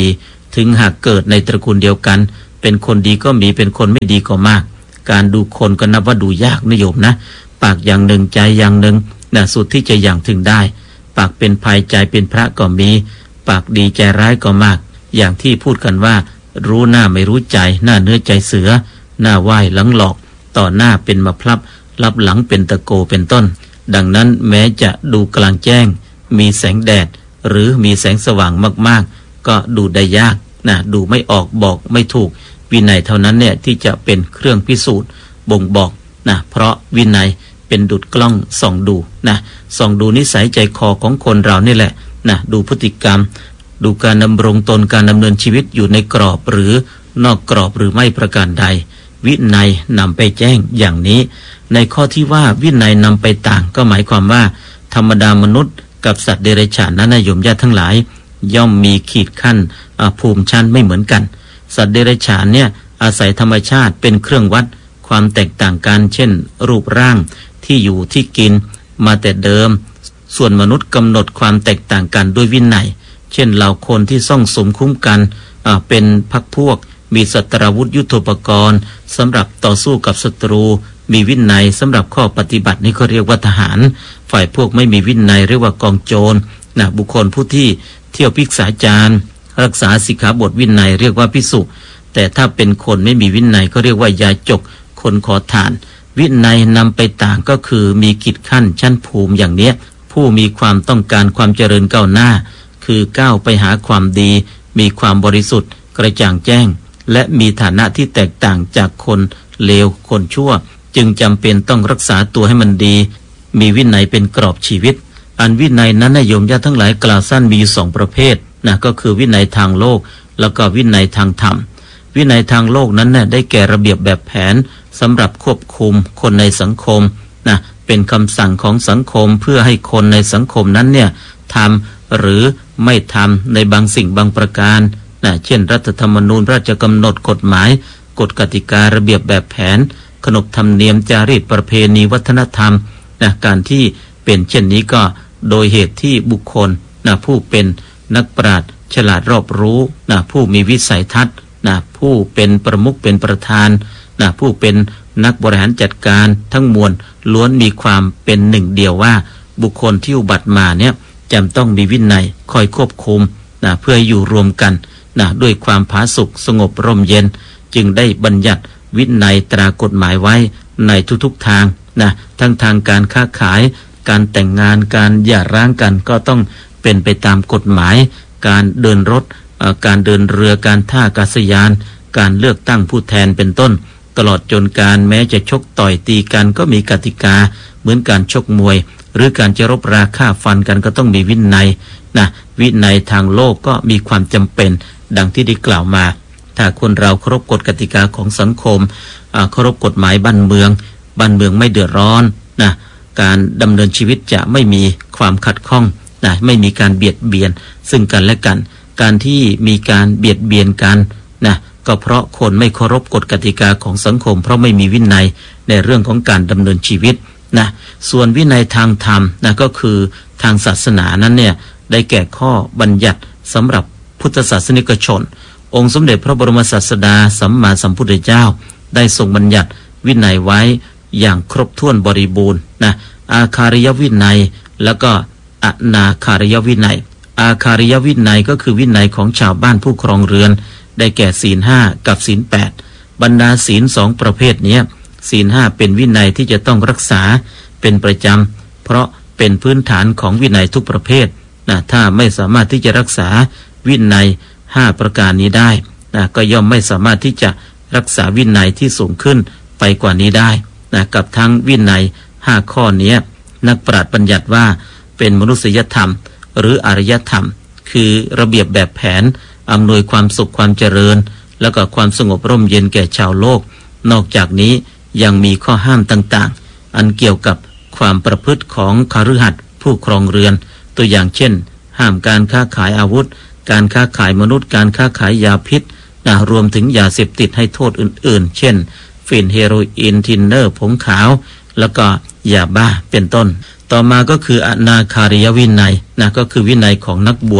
ถึงหากเกิดในตระกูลเดียวกันเป็นคนดีก็มีเป็นคนไม่ดีก็มากการดูคนก็นับว่าดูยากนะโยมนะปากอย่างหนึ่งใจอย่างหนึ่งนะสุดที่จะอย่างถึงได้ปากเป็นภัยใจเป็นพระก็มีปากดีใจร้ายก็มากอย่างที่พูดกันว่ารู้หน้าไม่รู้ใจหน้าเนื้อใจเสือหน้าไหว้หลังหลอกต่อหน้าเป็นมะพร้าวลับหลังเป็นตะโกเป็นต้นดังนั้นแม้จะดูกลางแจ้งมีแสงแดดหรือมีแสงสว่างมากๆก็ดูได้ยากนะดูไม่ออกบอกไม่ถูกวินัยเท่านั้นเนี่ยที่จะเป็นเครื่องพิสูจน์บ่งบอกนะเพราะวินัยเป็นดุจกล้องส่องดูนะส่องดูนิสัยใจคอของคนเรานี่แหละนะดูพฤติกรรมดูการดำรงตนการดำเนินชีวิตอยู่ในกรอบหรือนอกกรอบหรือไม่ประการใดวินัยนำไปแจ้งอย่างนี้ในข้อที่ว่าวินัยนำไปต่างก็หมายความว่าธรรมดามนุษย์กับสัตว์เดรัจฉานนั้นโยมญาติทั้งหลายย่อมมีขีดขั้นภูมิชั้นไม่เหมือนกันสัตว์เดรัจฉานเนี่ยอาศัยธรรมชาติเป็นเครื่องวัดความแตกต่างกันเช่นรูปร่างที่อยู่ที่กินมาแต่เดิมส่วนมนุษย์กำหนดความแตกต่างกันด้วยวินัยเช่นเหล่าคนที่ซ่องสุมคุ้มกันเป็นพรรคพวกมีศัตราวุธยุทโธปกรณ์สำหรับต่อสู้กับศัตรูมีวินัยสำหรับข้อปฏิบัตินี่ก็เรียกว่าทหารฝ่ายพวกไม่มีวินัยเรียกว่ากองโจรบุคคลผู้ที่เที่ยวพิกษาจารรักษาสิกขาบทวินัยเรียกว่าภิกษุแต่ถ้าเป็นคนไม่มีวินัยก็เรียกว่ายาจกคนขอทานวินัยนำไปต่างก็คือมีกิจขั้นชั้นภูมิอย่างเนี้ยผู้มีความต้องการความเจริญก้าวหน้าคือก้าวไปหาความดีมีความบริสุทธิ์กระจ่างแจ้งและมีฐานะที่แตกต่างจากคนเลวคนชั่วจึงจำเป็นต้องรักษาตัวให้มันดีมีวินัยเป็นกรอบชีวิตอันวินัยนั้นโยมญาติทั้งหลายกล่าวสั้นมีอยู่2ประเภทก็คือวินัยทางโลกแล้วก็วินัยทางธรรมวินัยทางโลกนั้นได้แก่ระเบียบแบบแผนสำหรับควบคุมคนในสังคมเป็นคำสั่งของสังคมเพื่อให้คนในสังคมนั้นทำหรือไม่ทำในบางสิ่งบางประการเช่นรัฐธรรมนูญราชกำหนดกฎหมายกฎกติการะเบียบแบบแผนขนบธรรมเนียมจารีตประเพณีวัฒนธรรมการที่เป็นเช่นนี้ก็โดยเหตุที่บุคคลผู้เป็นนักปราชญ์ฉลาดรอบรู้ผู้มีวิสัยทัศน์ผู้เป็นประมุขเป็นประธานผู้เป็นนักบริหารจัดการทั้งมวลล้วนมีความเป็นหนึ่งเดียวว่าบุคคลที่อุบัติมาเนี่ยจำต้องมีวินัยคอยควบคุมเพื่ออยู่รวมกันด้วยความผาสุกสงบร่มเย็นจึงได้บัญญัติวินัยตรากฎหมายไว้ในทุกๆทางทั้งทางการค้าขายการแต่งงานการหย่าร้างกันก็ต้องเป็นไปตามกฎหมายการเดินรถการเดินเรือการท่าอากาศยานการเลือกตั้งผู้แทนเป็นต้นตลอดจนการแม้จะชกต่อยตีกันก็มีกติกาเหมือนการชกมวยหรือการจะรบราฆ่าฟันกันก็ต้องมีวินัยวินัยทางโลกก็มีความจำเป็นดังที่ได้กล่าวมาถ้าคนเราเคารพกฎกติกาของสังคมเคารพกฎหมายบ้านเมืองไม่เดือดร้อนการดำเนินชีวิตจะไม่มีความขัดข้องไม่มีการเบียดเบียนซึ่งกันและกันการที่มีการเบียดเบียนกันก็เพราะคนไม่เคารพกฎกติกาของสังคมเพราะไม่มีวินัยในเรื่องของการดำเนินชีวิตส่วนวินัยทางธรรมก็คือทางศาสนานั้นได้แก่ข้อบัญญัติสำหรับพุทธศาสนิกชนองค์สมเด็จพระบรมศาสดาสัมมาสัมพุทธเจ้าได้ทรงบัญญัติวินัยไว้อย่างครบถ้วนบริบูรณ์อาคาริยวินัยแล้วก็อนาคาริยวินัยอาคาริยวินัยก็คือวินัยของชาวบ้านผู้ครองเรือนได้แก่ศีล5กับศีล8บรรดาศีล2ประเภทนี้ศีล5เป็นวินัยที่จะต้องรักษาเป็นประจำเพราะเป็นพื้นฐานของวินัยทุกประเภทถ้าไม่สามารถที่จะรักษาวินัย5ประการนี้ได้ก็ย่อมไม่สามารถที่จะรักษาวินัยที่สูงขึ้นไปกว่านี้ได้กับทั้งวินัย5ข้อนี้นักปราชญ์บัญญัติว่าเป็นมนุษยธรรมหรืออารยธรรมคือระเบียบแบบแผนอำนวยความสุขความเจริญแล้วก็ความสงบร่มเย็นแก่ชาวโลกนอกจากนี้ยังมีข้อห้ามต่างๆอันเกี่ยวกับความประพฤติของคฤหัสถ์ผู้ครองเรือนตัวอย่างเช่นห้ามการค้าขายอาวุธการค้าขายมนุษย์การค้าขายยาพิษรวมถึงยาเสพติดให้โทษอื่นๆเช่นฝิ่นเฮโรอีนทินเนอร์ผงขาวแล้วก็ยาบ้าเป็นต้นต่อมาก็คืออนาคาริยวินัยก็คือวินัยของนักบวช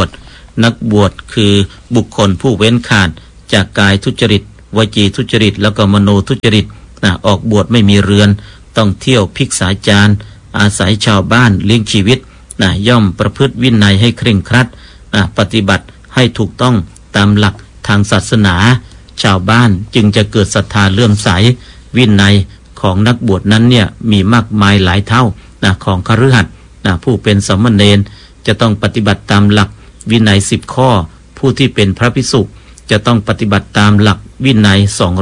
นักบวชคือบุคคลผู้เว้นขาดจากกายทุจริตวจีทุจริตแล้วก็มโนทุจริตออกบวชไม่มีเรือนต้องเที่ยวภิกษาจารย์อาศัยชาวบ้านเลี้ยงชีวิตย่อมประพฤติวินัยให้เคร่งครัดปฏิบัติให้ถูกต้องตามหลักทางศาสนาชาวบ้านจึงจะเกิดศรัทธาเลื่อมใสวินัยของนักบวชนั้นเนี่ยมีมากมายหลายเท่าของคฤหัสถ์ผู้เป็นสามเณรจะต้องปฏิบัติตามหลักวินัย10 ข้อผู้ที่เป็นพระภิกษุจะต้องปฏิบัติตามหลักวินัย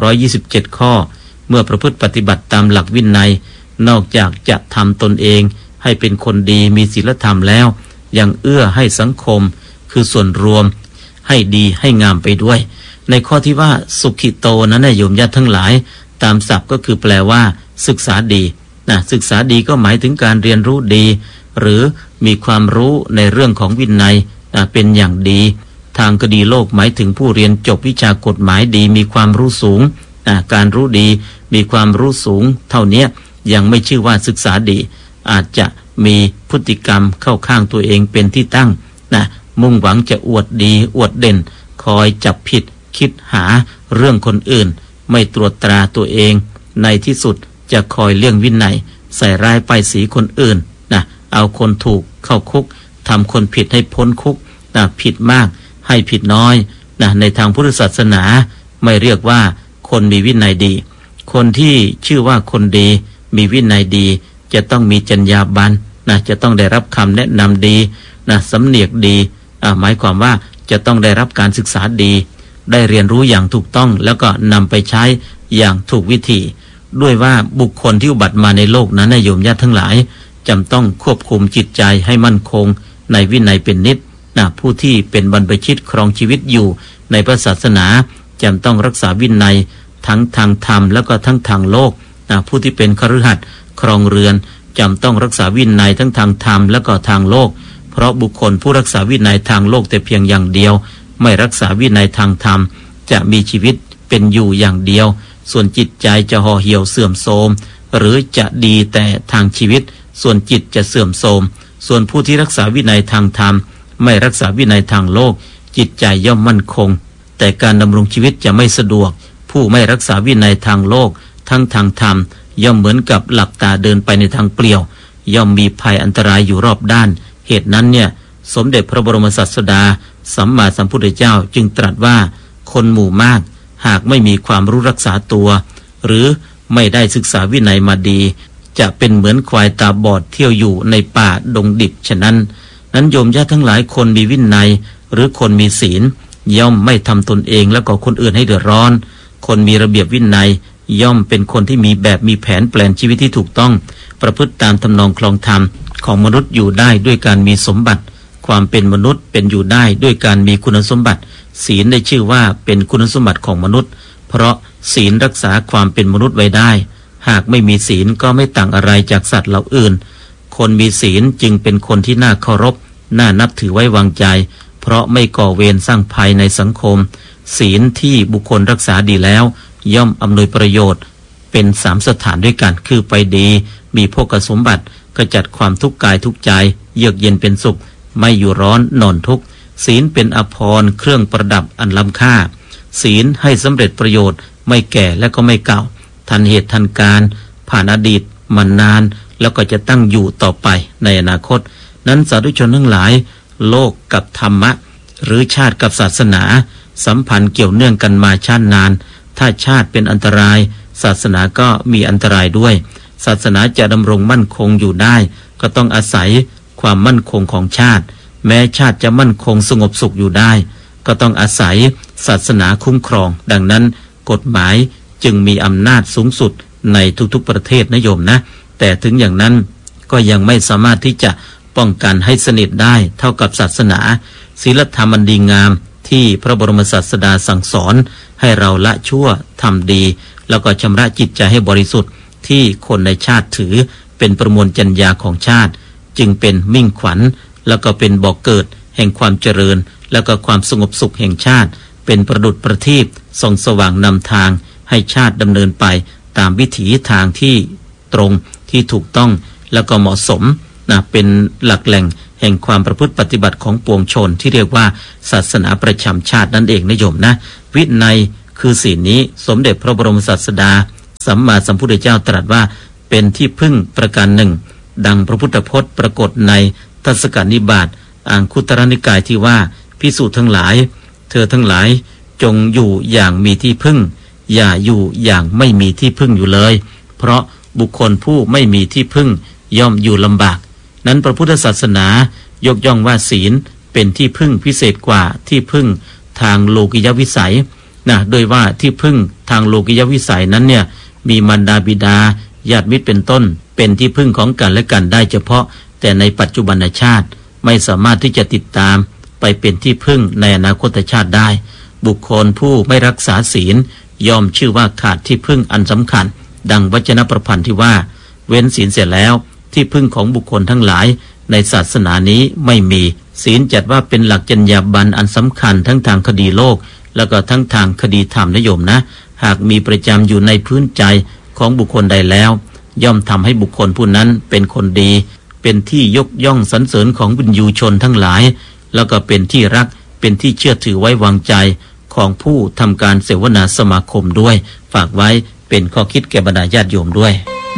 227 ข้อเมื่อประพฤติปฏิบัติตามหลักวินัยนอกจากจะทำตนเองให้เป็นคนดีมีศีลธรรมแล้วยังเอื้อให้สังคมคือส่วนรวมให้ดีให้งามไปด้วยในข้อที่ว่าสุขิโตนั้นโยมญาติทั้งหลายตามศัพท์ก็คือแปลว่าศึกษาดีศึกษาดีก็หมายถึงการเรียนรู้ดีหรือมีความรู้ในเรื่องของวินัยเป็นอย่างดีทางคดีโลกหมายถึงผู้เรียนจบวิชากฎหมายดีมีความรู้สูงการรู้ดีมีความรู้สูงเท่านี้ยังไม่ชื่อว่าศึกษาดีอาจจะมีพฤติกรรมเข้าข้างตัวเองเป็นที่ตั้งมุ่งหวังจะอวดดีอวดเด่นคอยจับผิดคิดหาเรื่องคนอื่นไม่ตรวจตราตัวเองในที่สุดจะคอยเลี่ยงวินัยใส่ร้ายป้ายสีคนอื่นเอาคนถูกเข้าคุกทำคนผิดให้พ้นคุกผิดมากให้ผิดน้อยในทางพุทธศาสนาไม่เรียกว่าคนมีวินัยดีคนที่ชื่อว่าคนดีมีวินัยดีจะต้องมีจรรยาบรรณจะต้องได้รับคำแนะนำดีสำเนียกดีหมายความว่าจะต้องได้รับการศึกษาดีได้เรียนรู้อย่างถูกต้องแล้วก็นำไปใช้อย่างถูกวิธีด้วยว่าบุคคลที่อุบัติมาในโลกนั้นโยมญาติทั้งหลายจำต้องควบคุมจิตใจให้มั่นคงในวินัยเป็นนิจผู้ที่เป็นบรรพชิตครองชีวิตอยู่ในพระศาสนาจำต้องรักษาวินัยทั้งทางธรรมแล้วก็ทั้งทางโลกผู้ที่เป็นคฤหัสถ์ครองเรือนจำต้องรักษาวินัยทั้งทางธรรมแล้วก็ทางโลกเพราะบุคคลผู้รักษาวินัยทางโลกแต่เพียงอย่างเดียวไม่รักษาวินัยทางธรรมจะมีชีวิตเป็นอยู่อย่างเดียวส่วนจิตใจจะห่อเหี่ยวเสื่อมโทรมหรือจะดีแต่ทางชีวิตส่วนจิตจะเสื่อมโทรมส่วนผู้ที่รักษาวินัยทางธรรมไม่รักษาวินัยทางโลกจิตใจย่อมมั่นคงแต่การดำรงชีวิตจะไม่สะดวกผู้ไม่รักษาวินัยทางโลกทั้งทางธรรมย่อมเหมือนกับหลับตาเดินไปในทางเปลี่ยวย่อมมีภัยอันตรายอยู่รอบด้านเหตุนั้นเนี่ยสมเด็จพระบรมศาสดาสัมมาสัมพุทธเจ้าจึงตรัสว่าคนหมู่มากหากไม่มีความรู้รักษาตัวหรือไม่ได้ศึกษาวินัยมาดีจะเป็นเหมือนควายตาบอดเที่ยวอยู่ในป่าดงดิบฉะนั้นโยมญาติทั้งหลายคนมีวินัยหรือคนมีศีลย่อมไม่ทำตนเองแล้วก็คนอื่นให้เดือดร้อนคนมีระเบียบวินัยย่อมเป็นคนที่มีแบบมีแผนแปลนชีวิตที่ถูกต้องประพฤติตามทำนองคลองธรรมของมนุษย์อยู่ได้ด้วยการมีสมบัติความเป็นมนุษย์เป็นอยู่ได้ด้วยการมีคุณสมบัติศีลได้ชื่อว่าเป็นคุณสมบัติของมนุษย์เพราะศีลรักษาความเป็นมนุษย์ไว้ได้หากไม่มีศีลก็ไม่ต่างอะไรจากสัตว์เหล่าอื่นคนมีศีลจึงเป็นคนที่น่าเคารพน่านับถือไว้วางใจเพราะไม่ก่อเวรสร้างภัยในสังคมศีลที่บุคคลรักษาดีแล้วย่อมอำนวยประโยชน์เป็น3สถานด้วยกันคือไปดีมีโภคสมบัติขจัดความทุกข์กายทุกข์ใจเยือกเย็นเป็นสุขไม่อยู่ร้อนนอนทุกข์ศีลเป็นอภรณ์เครื่องประดับอันล้ำค่าศีลให้สำเร็จประโยชน์ไม่แก่และก็ไม่เก่าทันเหตุทันการผ่านอดีตมานานแล้วก็จะตั้งอยู่ต่อไปในอนาคตนั้นสาธุชนทั้งหลายโลกกับธรรมะหรือชาติกับศาสนาสัมพันธ์เกี่ยวเนื่องกันมาชาตินานถ้าชาติเป็นอันตรายศาสนาก็มีอันตรายด้วยศาสนาจะดำรงมั่นคงอยู่ได้ก็ต้องอาศัยความมั่นคงของชาติแม้ชาติจะมั่นคงสงบสุขอยู่ได้ก็ต้องอาศัยศาสนาคุ้มครองดังนั้นกฎหมายจึงมีอำนาจสูงสุดในทุกๆประเทศนะโยมนะแต่ถึงอย่างนั้นก็ยังไม่สามารถที่จะป้องกันให้สนิทได้เท่ากับศาสนาศีลธรรมอันดีงามที่พระบรมศาสดาสั่งสอนให้เราละชั่วทำดีแล้วก็ชำระจิตใจให้บริสุทธิ์ที่คนในชาติถือเป็นประมวลจรรยาของชาติจึงเป็นมิ่งขวัญแล้วก็เป็นบ่อกเกิดแห่งความเจริญแล้วก็ความสงบสุขแห่งชาติเป็นประดุจประทีปส่องสว่างนำทางให้ชาติดำเนินไปตามวิถีทางที่ตรงที่ถูกต้องแล้วก็เหมาะสมเป็นหลักแหล่งแห่งความประพฤติปฏิบัติของปวงชนที่เรียกว่าศาสนาประจำชาตินั่นเองนะโยมนะวินัยคือศีลนี้สมเด็จพระบรมศาสดาสัมมาสัมพุทธเจ้าตรัสว่าเป็นที่พึ่งประการหนึ่งดังพระพุทธพจน์ปรากฏในทัศกนิบาตอังคุตรนิกายที่ว่าภิกษุทั้งหลายเธอทั้งหลายจงอยู่อย่างมีที่พึ่งอย่าอยู่อย่างไม่มีที่พึ่งอยู่เลยเพราะบุคคลผู้ไม่มีที่พึ่งย่อมอยู่ลำบากนั้นพระพุทธศาสนายกย่องว่าศีลเป็นที่พึ่งพิเศษกว่าที่พึ่งทางโลกิยวิสัยนะโดยว่าที่พึ่งทางโลกิยวิสัยนั้นเนี่ยมีมารดาบิดาญาติมิตรเป็นต้นเป็นที่พึ่งของกันและกันได้เฉพาะแต่ในปัจจุบันชาติไม่สามารถที่จะติดตามไปเป็นที่พึ่งในอนาคตชาติได้บุคคลผู้ไม่รักษาศีลย่อมชื่อว่าขาดที่พึ่งอันสำคัญดังวจนะประพันธ์ที่ว่าเว้นศีลเสร็จแล้วที่พึ่งของบุคคลทั้งหลายในศาสนานี้ไม่มีศีลจัดว่าเป็นหลักจรรยาบรรณอันสำคัญทั้งทางคดีโลกแล้วก็ทั้งทางคดีธรรมนะโยมนะหากมีประจำอยู่ในพื้นใจของบุคคลใดแล้วย่อมทำให้บุคคลผู้นั้นเป็นคนดีเป็นที่ยกย่องสรรเสริญของวิญญูชนทั้งหลายแล้วก็เป็นที่รักเป็นที่เชื่อถือไว้วางใจของผู้ทำการเสวนาสมาคมด้วยฝากไว้เป็นข้อคิดแก่บรรดาญาติโยมด้วย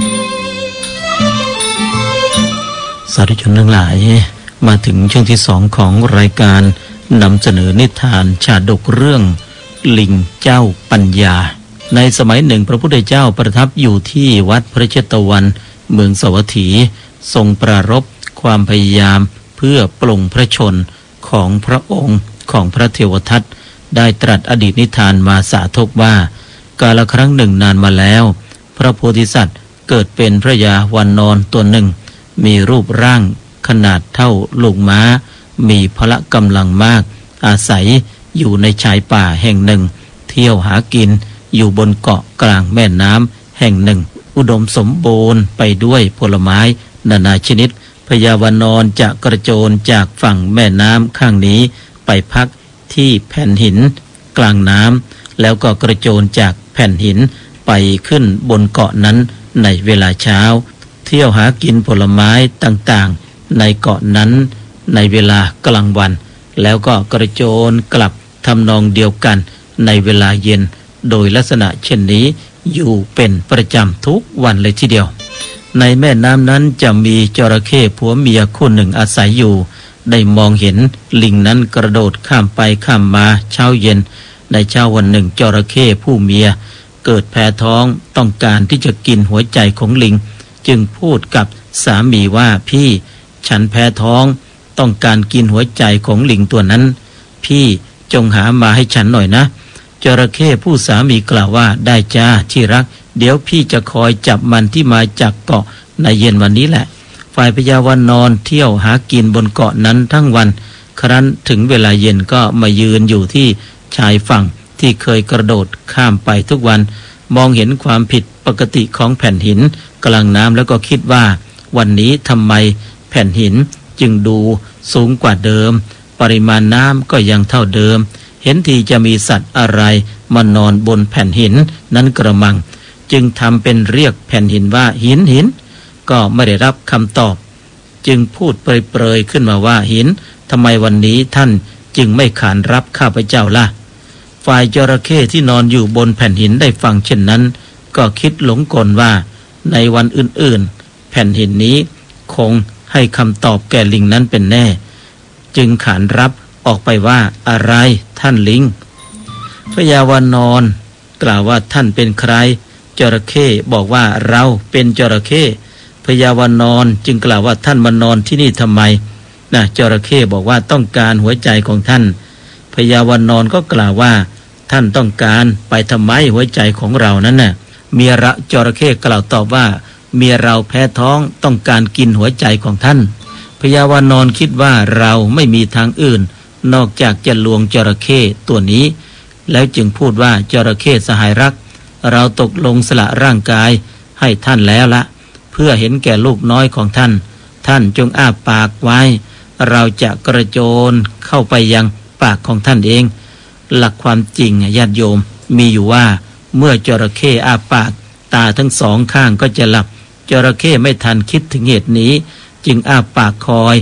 สาธุชนทั้งหลายมาถึงช่วงที่2ของรายการนำเสนอนิทานชาดกเรื่องลิงเจ้าปัญญาในสมัยหนึ่งพระพุทธเจ้าประทับอยู่ที่วัดพระเชตวันเมืองสวัสถีทรงปรารภความพยายามเพื่อปลงพระชนของพระองค์ของพระเทวทัตได้ตรัสอดีตนิทานมาสาธกว่ากาลครั้งหนึ่งนานมาแล้วพระโพธิสัตว์เกิดเป็นพระยาวานอนตัวหนึ่งมีรูปร่างขนาดเท่าลูกม้ามีพละกำลังมากอาศัยอยู่ในชายป่าแห่งหนึ่งเที่ยวหากินอยู่บนเกาะกลางแม่น้ำแห่งหนึ่งอุดมสมบูรณ์ไปด้วยผลไม้นานาชนิดพญาวานอนจะกระโจนจากฝั่งแม่น้ำข้างนี้ไปพักที่แผ่นหินกลางน้ำแล้วก็กระโจนจากแผ่นหินไปขึ้นบนเกาะนั้นในเวลาเช้าเที่ยวหากินผลไม้ต่างๆในเกาะนั้นในเวลากลางวันแล้วก็กระโจนกลับทำนองเดียวกันในเวลาเย็นโดยลักษณะเช่นนี้อยู่เป็นประจำทุกวันเลยทีเดียวในแม่น้ำนั้นจะมีจระเข้ผัวเมียคู่หนึ่งอาศัยอยู่ได้มองเห็นลิงนั้นกระโดดข้ามไปข้ามมาเช้าเย็นในเช้าวันหนึ่งจระเข้ผู้เมียเกิดแพ้ท้องต้องการที่จะกินหัวใจของลิงจึงพูดกับสามีว่าพี่ฉันแพ้ท้องต้องการกินหัวใจของลิงตัวนั้นพี่จงหามาให้ฉันหน่อยนะจระเข้ผู้สามีกล่าวว่าได้จ้าที่รักเดี๋ยวพี่จะคอยจับมันที่มาจากเกาะในเย็นวันนี้แหละฝ่ายพญาวานอนเที่ยวหากินบนเกาะนั้นทั้งวันครั้นถึงเวลาเย็นก็มายืนอยู่ที่ชายฝั่งที่เคยกระโดดข้ามไปทุกวันมองเห็นความผิดปกติของแผ่นหินกลางน้ำแล้วก็คิดว่าวันนี้ทำไมแผ่นหินจึงดูสูงกว่าเดิมปริมาณน้ำก็ยังเท่าเดิมเห็นทีจะมีสัตว์อะไรมานอนบนแผ่นหินนั้นกระมังจึงทำเป็นเรียกแผ่นหินว่าหินก็ไม่ได้รับคำตอบจึงพูดเปรยๆขึ้นมาว่าหินทำไมวันนี้ท่านจึงไม่ขานรับข้าพเจ้าล่ะฝ่ายจระเข้ที่นอนอยู่บนแผ่นหินได้ฟังเช่นนั้นก็คิดหลงกลว่าในวันอื่นๆแผ่นหินนี้คงให้คำตอบแก่ลิงนั้นเป็นแน่จึงขานรับออกไปว่าอะไรท่านลิงพญาวานอนกล่าวว่าท่านเป็นใครจระเข้บอกว่าเราเป็นจระเข้พญาวานอนจึงกล่าวว่าท่านมานอนที่นี่ทำไมจระเข้บอกว่าต้องการหัวใจของท่านพญาวานอนก็กล่าวว่าท่านต้องการไปทำไมหัวใจของเรานั้นน่ะเมียระจระเข้กล่าวตอบว่าเมียเราแพ้ท้องต้องการกินหัวใจของท่านพญาวานอนคิดว่าเราไม่มีทางอื่นนอกจากจะลวงจระเข้ตัวนี้แล้วจึงพูดว่าจระเข้สหายรักเราตกลงสละร่างกายให้ท่านแล้วละเพื่อเห็นแก่ลูกน้อยของท่านท่านจงอ้าปากไว้เราจะกระโจนเข้าไปยังปากของท่านเองหลักความจริงญาติโยมมีอยู่ว่าเมื่อจระเข้อ้าปากตาทั้งสองข้างก็จะหลับจระเข้ไม่ทันคิดถึงเหตุนี้จึงอ้าปากคอย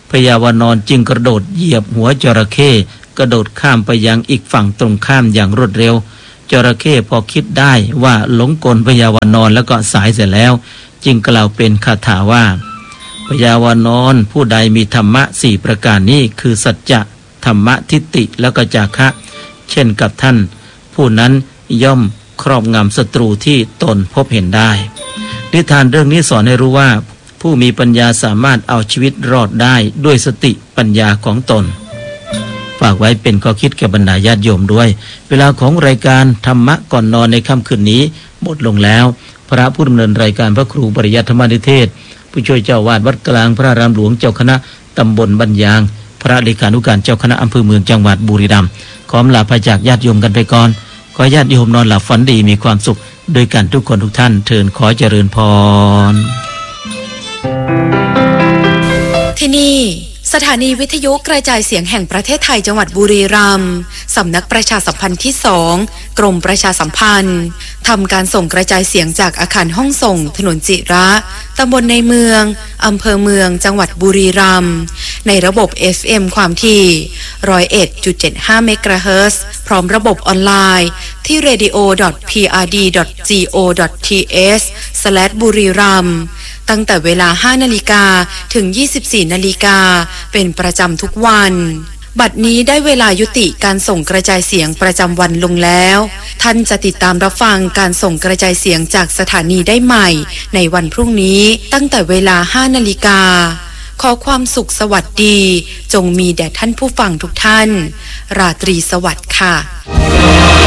พญาวานอนจึงกระโดดเหยียบหัวจระเข้กระโดดข้ามไปยังอีกฝั่งตรงข้ามอย่างรวดเร็วจระเข้พอคิดได้ว่าหลงกลพญาวานอนแล้วก็สายเสร็จแล้วจึงกล่าวเป็นคาถาว่าพญาวานอนผู้ใดมีธรรมะ4ประการนี้คือสัจจะธรรมะทิฏฐิแล้วก็จาคะเช่นกับท่านผู้นั้นย่อมครอบงำศัตรูที่ตนพบเห็นได้นิทานเรื่องนี้สอนให้รู้ว่าผู้มีปัญญาสามารถเอาชีวิตรอดได้ด้วยสติปัญญาของตนฝากไว้เป็นข้อคิดแก่บรรดาญาติโยมด้วยเวลาของรายการธรรมะก่อนนอนในค่ำคืนนี้หมดลงแล้วพระผู้ดำเนินรายการพระครูปริยัติธรรมนิเทศผู้ช่วยเจ้าวาดวัดกลางพระอารามหลวงเจ้าคณะตำบลบ้านยางพระเลขานุการเจ้าคณะอำเภอเมืองจังหวัดบุรีรัมย์ขอลาพระจากญาติโยมกันไปก่อนขอญาติโยมนอนหลับฝันดีมีความสุขโดยกันทุกคนทุกท่านเทินขอเจริญพรที่นี่สถานีวิทยุกระจายเสียงแห่งประเทศไทยจังหวัดบุรีรัมย์สำนักประชาสัมพันธ์ที่2กรมประชาสัมพันธ์ทำการส่งกระจายเสียงจากอาคารห้องส่งถนนจิระตำบลในเมืองอำเภอเมืองจังหวัดบุรีรัมย์ในระบบ FM ความถี่ 101.75 เมกะเฮิรตซ์พร้อมระบบออนไลน์ที่ radio.prd.go.th/buriramตั้งแต่เวลา 5 นาฬิกาถึง 24 นาฬิกาเป็นประจำทุกวันบัดนี้ได้เวลายุติการส่งกระจายเสียงประจำวันลงแล้วท่านจะติดตามรับฟังการส่งกระจายเสียงจากสถานีได้ใหม่ในวันพรุ่งนี้ตั้งแต่เวลา 5 นาฬิกาขอความสุขสวัสดีจงมีแด่ท่านผู้ฟังทุกท่านราตรีสวัสดิ์ค่ะ